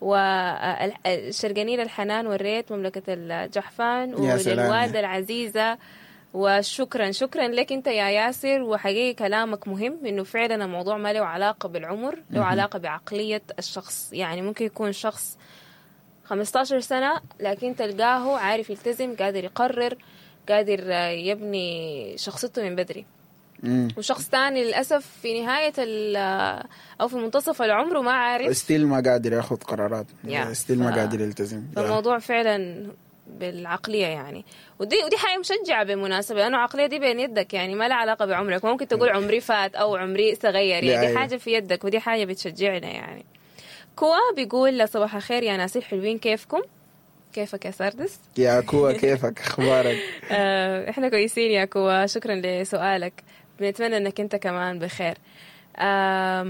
وشرق النيل الحنان والريت مملكة الجحفان وللوالدة العزيزة. وشكرا شكرا لك انت يا ياسر. وحقيقي كلامك مهم، انه فعلا الموضوع ما له علاقة بالعمر، له علاقة بعقلية الشخص. يعني ممكن يكون شخص خمسة عشر سنة لكن تلقاه عارف يلتزم، قادر يقرر، قادر يبني شخصيته من بدري. مم. وشخص تاني للأسف في نهاية أو في منتصف العمر وما عارف، ستيل ما قادر ياخذ قرارات، ستيل ما قادر يلتزم. فالموضوع فعلا بالعقلية يعني. ودي ودي حاجة مشجعة بالمناسبة، لأنه العقلية دي بين يدك، يعني ما لها علاقة بعمرك. ممكن تقول عمري فات أو عمري صغير، يعني دي حاجة في يدك ودي حاجة بتشجعنا يعني. كوا بيقول صباح الخير يا ناس الحلوين، كيفكم؟ كيفك يا ساردس؟ يا كوا كيفك؟ أخبارك؟ آه إحنا كويسين يا كوا، شكرا لسؤالك. بنتمنى أنك أنت كمان بخير. آه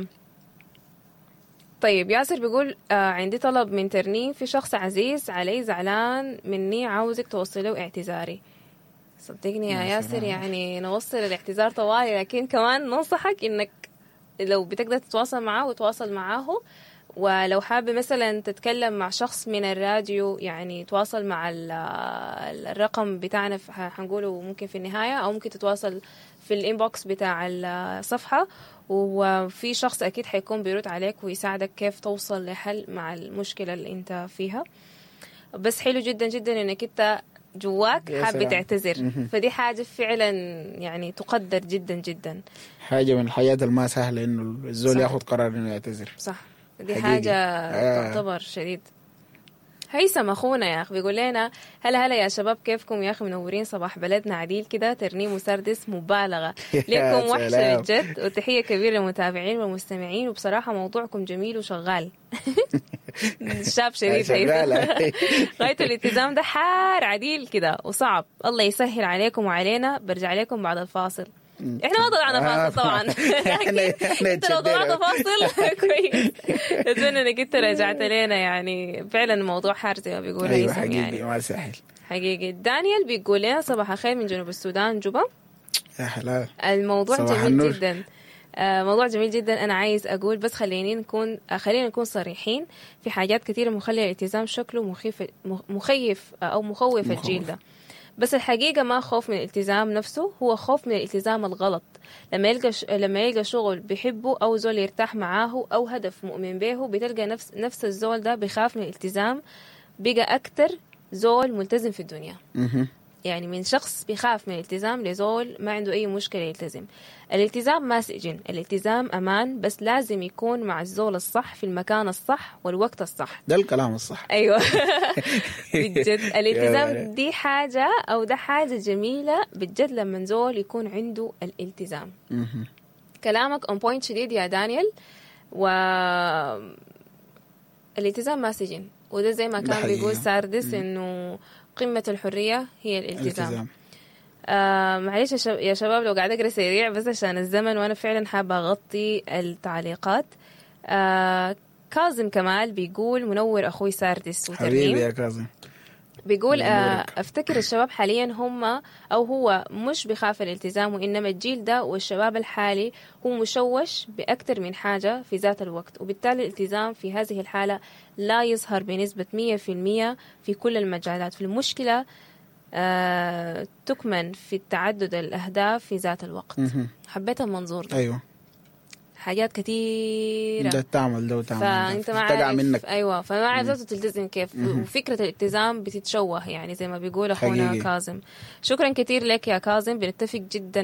طيب ياسر بيقول آه عندي طلب من ترنيم، في شخص عزيز علي زعلان مني، عاوزك توصله اعتذاري. صدقني يا ياسر يعني نوصل الاعتذار طوالي، لكن كمان ننصحك انك لو بتقدر تتواصل معاه وتواصل معاه. ولو حابب مثلا تتكلم مع شخص من الراديو يعني تواصل مع الرقم بتاعنا حنقوله ممكن في النهاية، او ممكن تتواصل في الانبوكس بتاع الصفحة، وفي شخص أكيد حيكون بيرد عليك ويساعدك كيف توصل لحل مع المشكلة اللي أنت فيها. بس حلو جدا جدا إنك أنت جواك حابب تعتذر، فدي حاجة فعلا يعني تقدر جدا جدا. حاجة من الحياة الما سهلة إنه الزول ياخد قرار إنه يعتذر. صح، دي حقيقي. حاجة آه. تعتبر شديد. هيثم أخونا يا أخي بيقول لنا هلا هلا يا شباب، كيفكم يا أخي؟ منورين صباح بلدنا عديل كده، ترنيم وسردس مبالغة لكم وحشة بجد، وتحية كبيرة للمتابعين والمستمعين، وبصراحة موضوعكم جميل وشغال. الشاب شديد هيثم. غاية الالتزام ده حار عديل كده وصعب، الله يسهل عليكم وعلينا. برجع لكم بعد الفاصل. احنا ما طلعنا فاصل طبعا، انت لو طلعت فاصل كويس. اتمنى انك انت رجعت لنا، يعني فعلا الموضوع حار زي ما بيقول أيوة هيثم يعني ما سهل حقيقي. دانيال بيقول لنا صباح الخير من جنوب السودان جوبا. يا حلال، الموضوع جميل النور. جدا آه موضوع جميل جدا. انا عايز اقول بس خليني نكون آه خلينا نكون صريحين في حاجات كثيره مخليه الالتزام شكله مخيف مخيف او مخوف, مخوف. الجيل ده. بس الحقيقة ما خوف من الالتزام نفسه، هو خوف من الالتزام الغلط. لما يلقى ش... لما يلقى شغل بيحبه أو زول يرتاح معاه أو هدف مؤمن به، بتلقى نفس نفس الزول ده بيخاف من الالتزام، بقى أكتر زول ملتزم في الدنيا. يعني من شخص بيخاف من الالتزام لزول ما عنده أي مشكلة يلتزم. الالتزام ما سجن، الالتزام أمان، بس لازم يكون مع الزول الصح في المكان الصح والوقت الصح. ده الكلام الصح. أيوة. بجد الالتزام دي حاجة أو ده حاجة جميلة بجد لما زول يكون عنده الالتزام. كلامك on point شديد يا دانيال. و الالتزام ما سجن، وده زي ما كان بيقول ساردس إنه قمة الحرية هي الالتزام. الالتزام. آه معلش يا شباب لو قاعد أقرأ سريع بس عشان الزمن، وأنا فعلا حابة أغطي التعليقات. آه كاظم كمال بيقول منور أخوي ساردس وترنيم. حبيبي يا كاظم. بيقول آه أفتكر الشباب حاليا هم أو هو مش بخاف الالتزام، وإنما الجيل ده والشباب الحالي هو مشوش بأكثر من حاجة في ذات الوقت، وبالتالي الالتزام في هذه الحالة لا يظهر بنسبة مية في المية في كل المجالات. في المشكلة آه تكمن في التعدد الأهداف في ذات الوقت. حبيت المنظور ده. أيوة. حاجات كثيرة ده تعمل ده وتعمل فأنت ما عارف منك. أيوة فما عارف تلتزم كيف. وفكرة الالتزام بتتشوه يعني زي ما بيقول أخونا كاظم. شكرا كثير لك يا كاظم، بنتفق جدا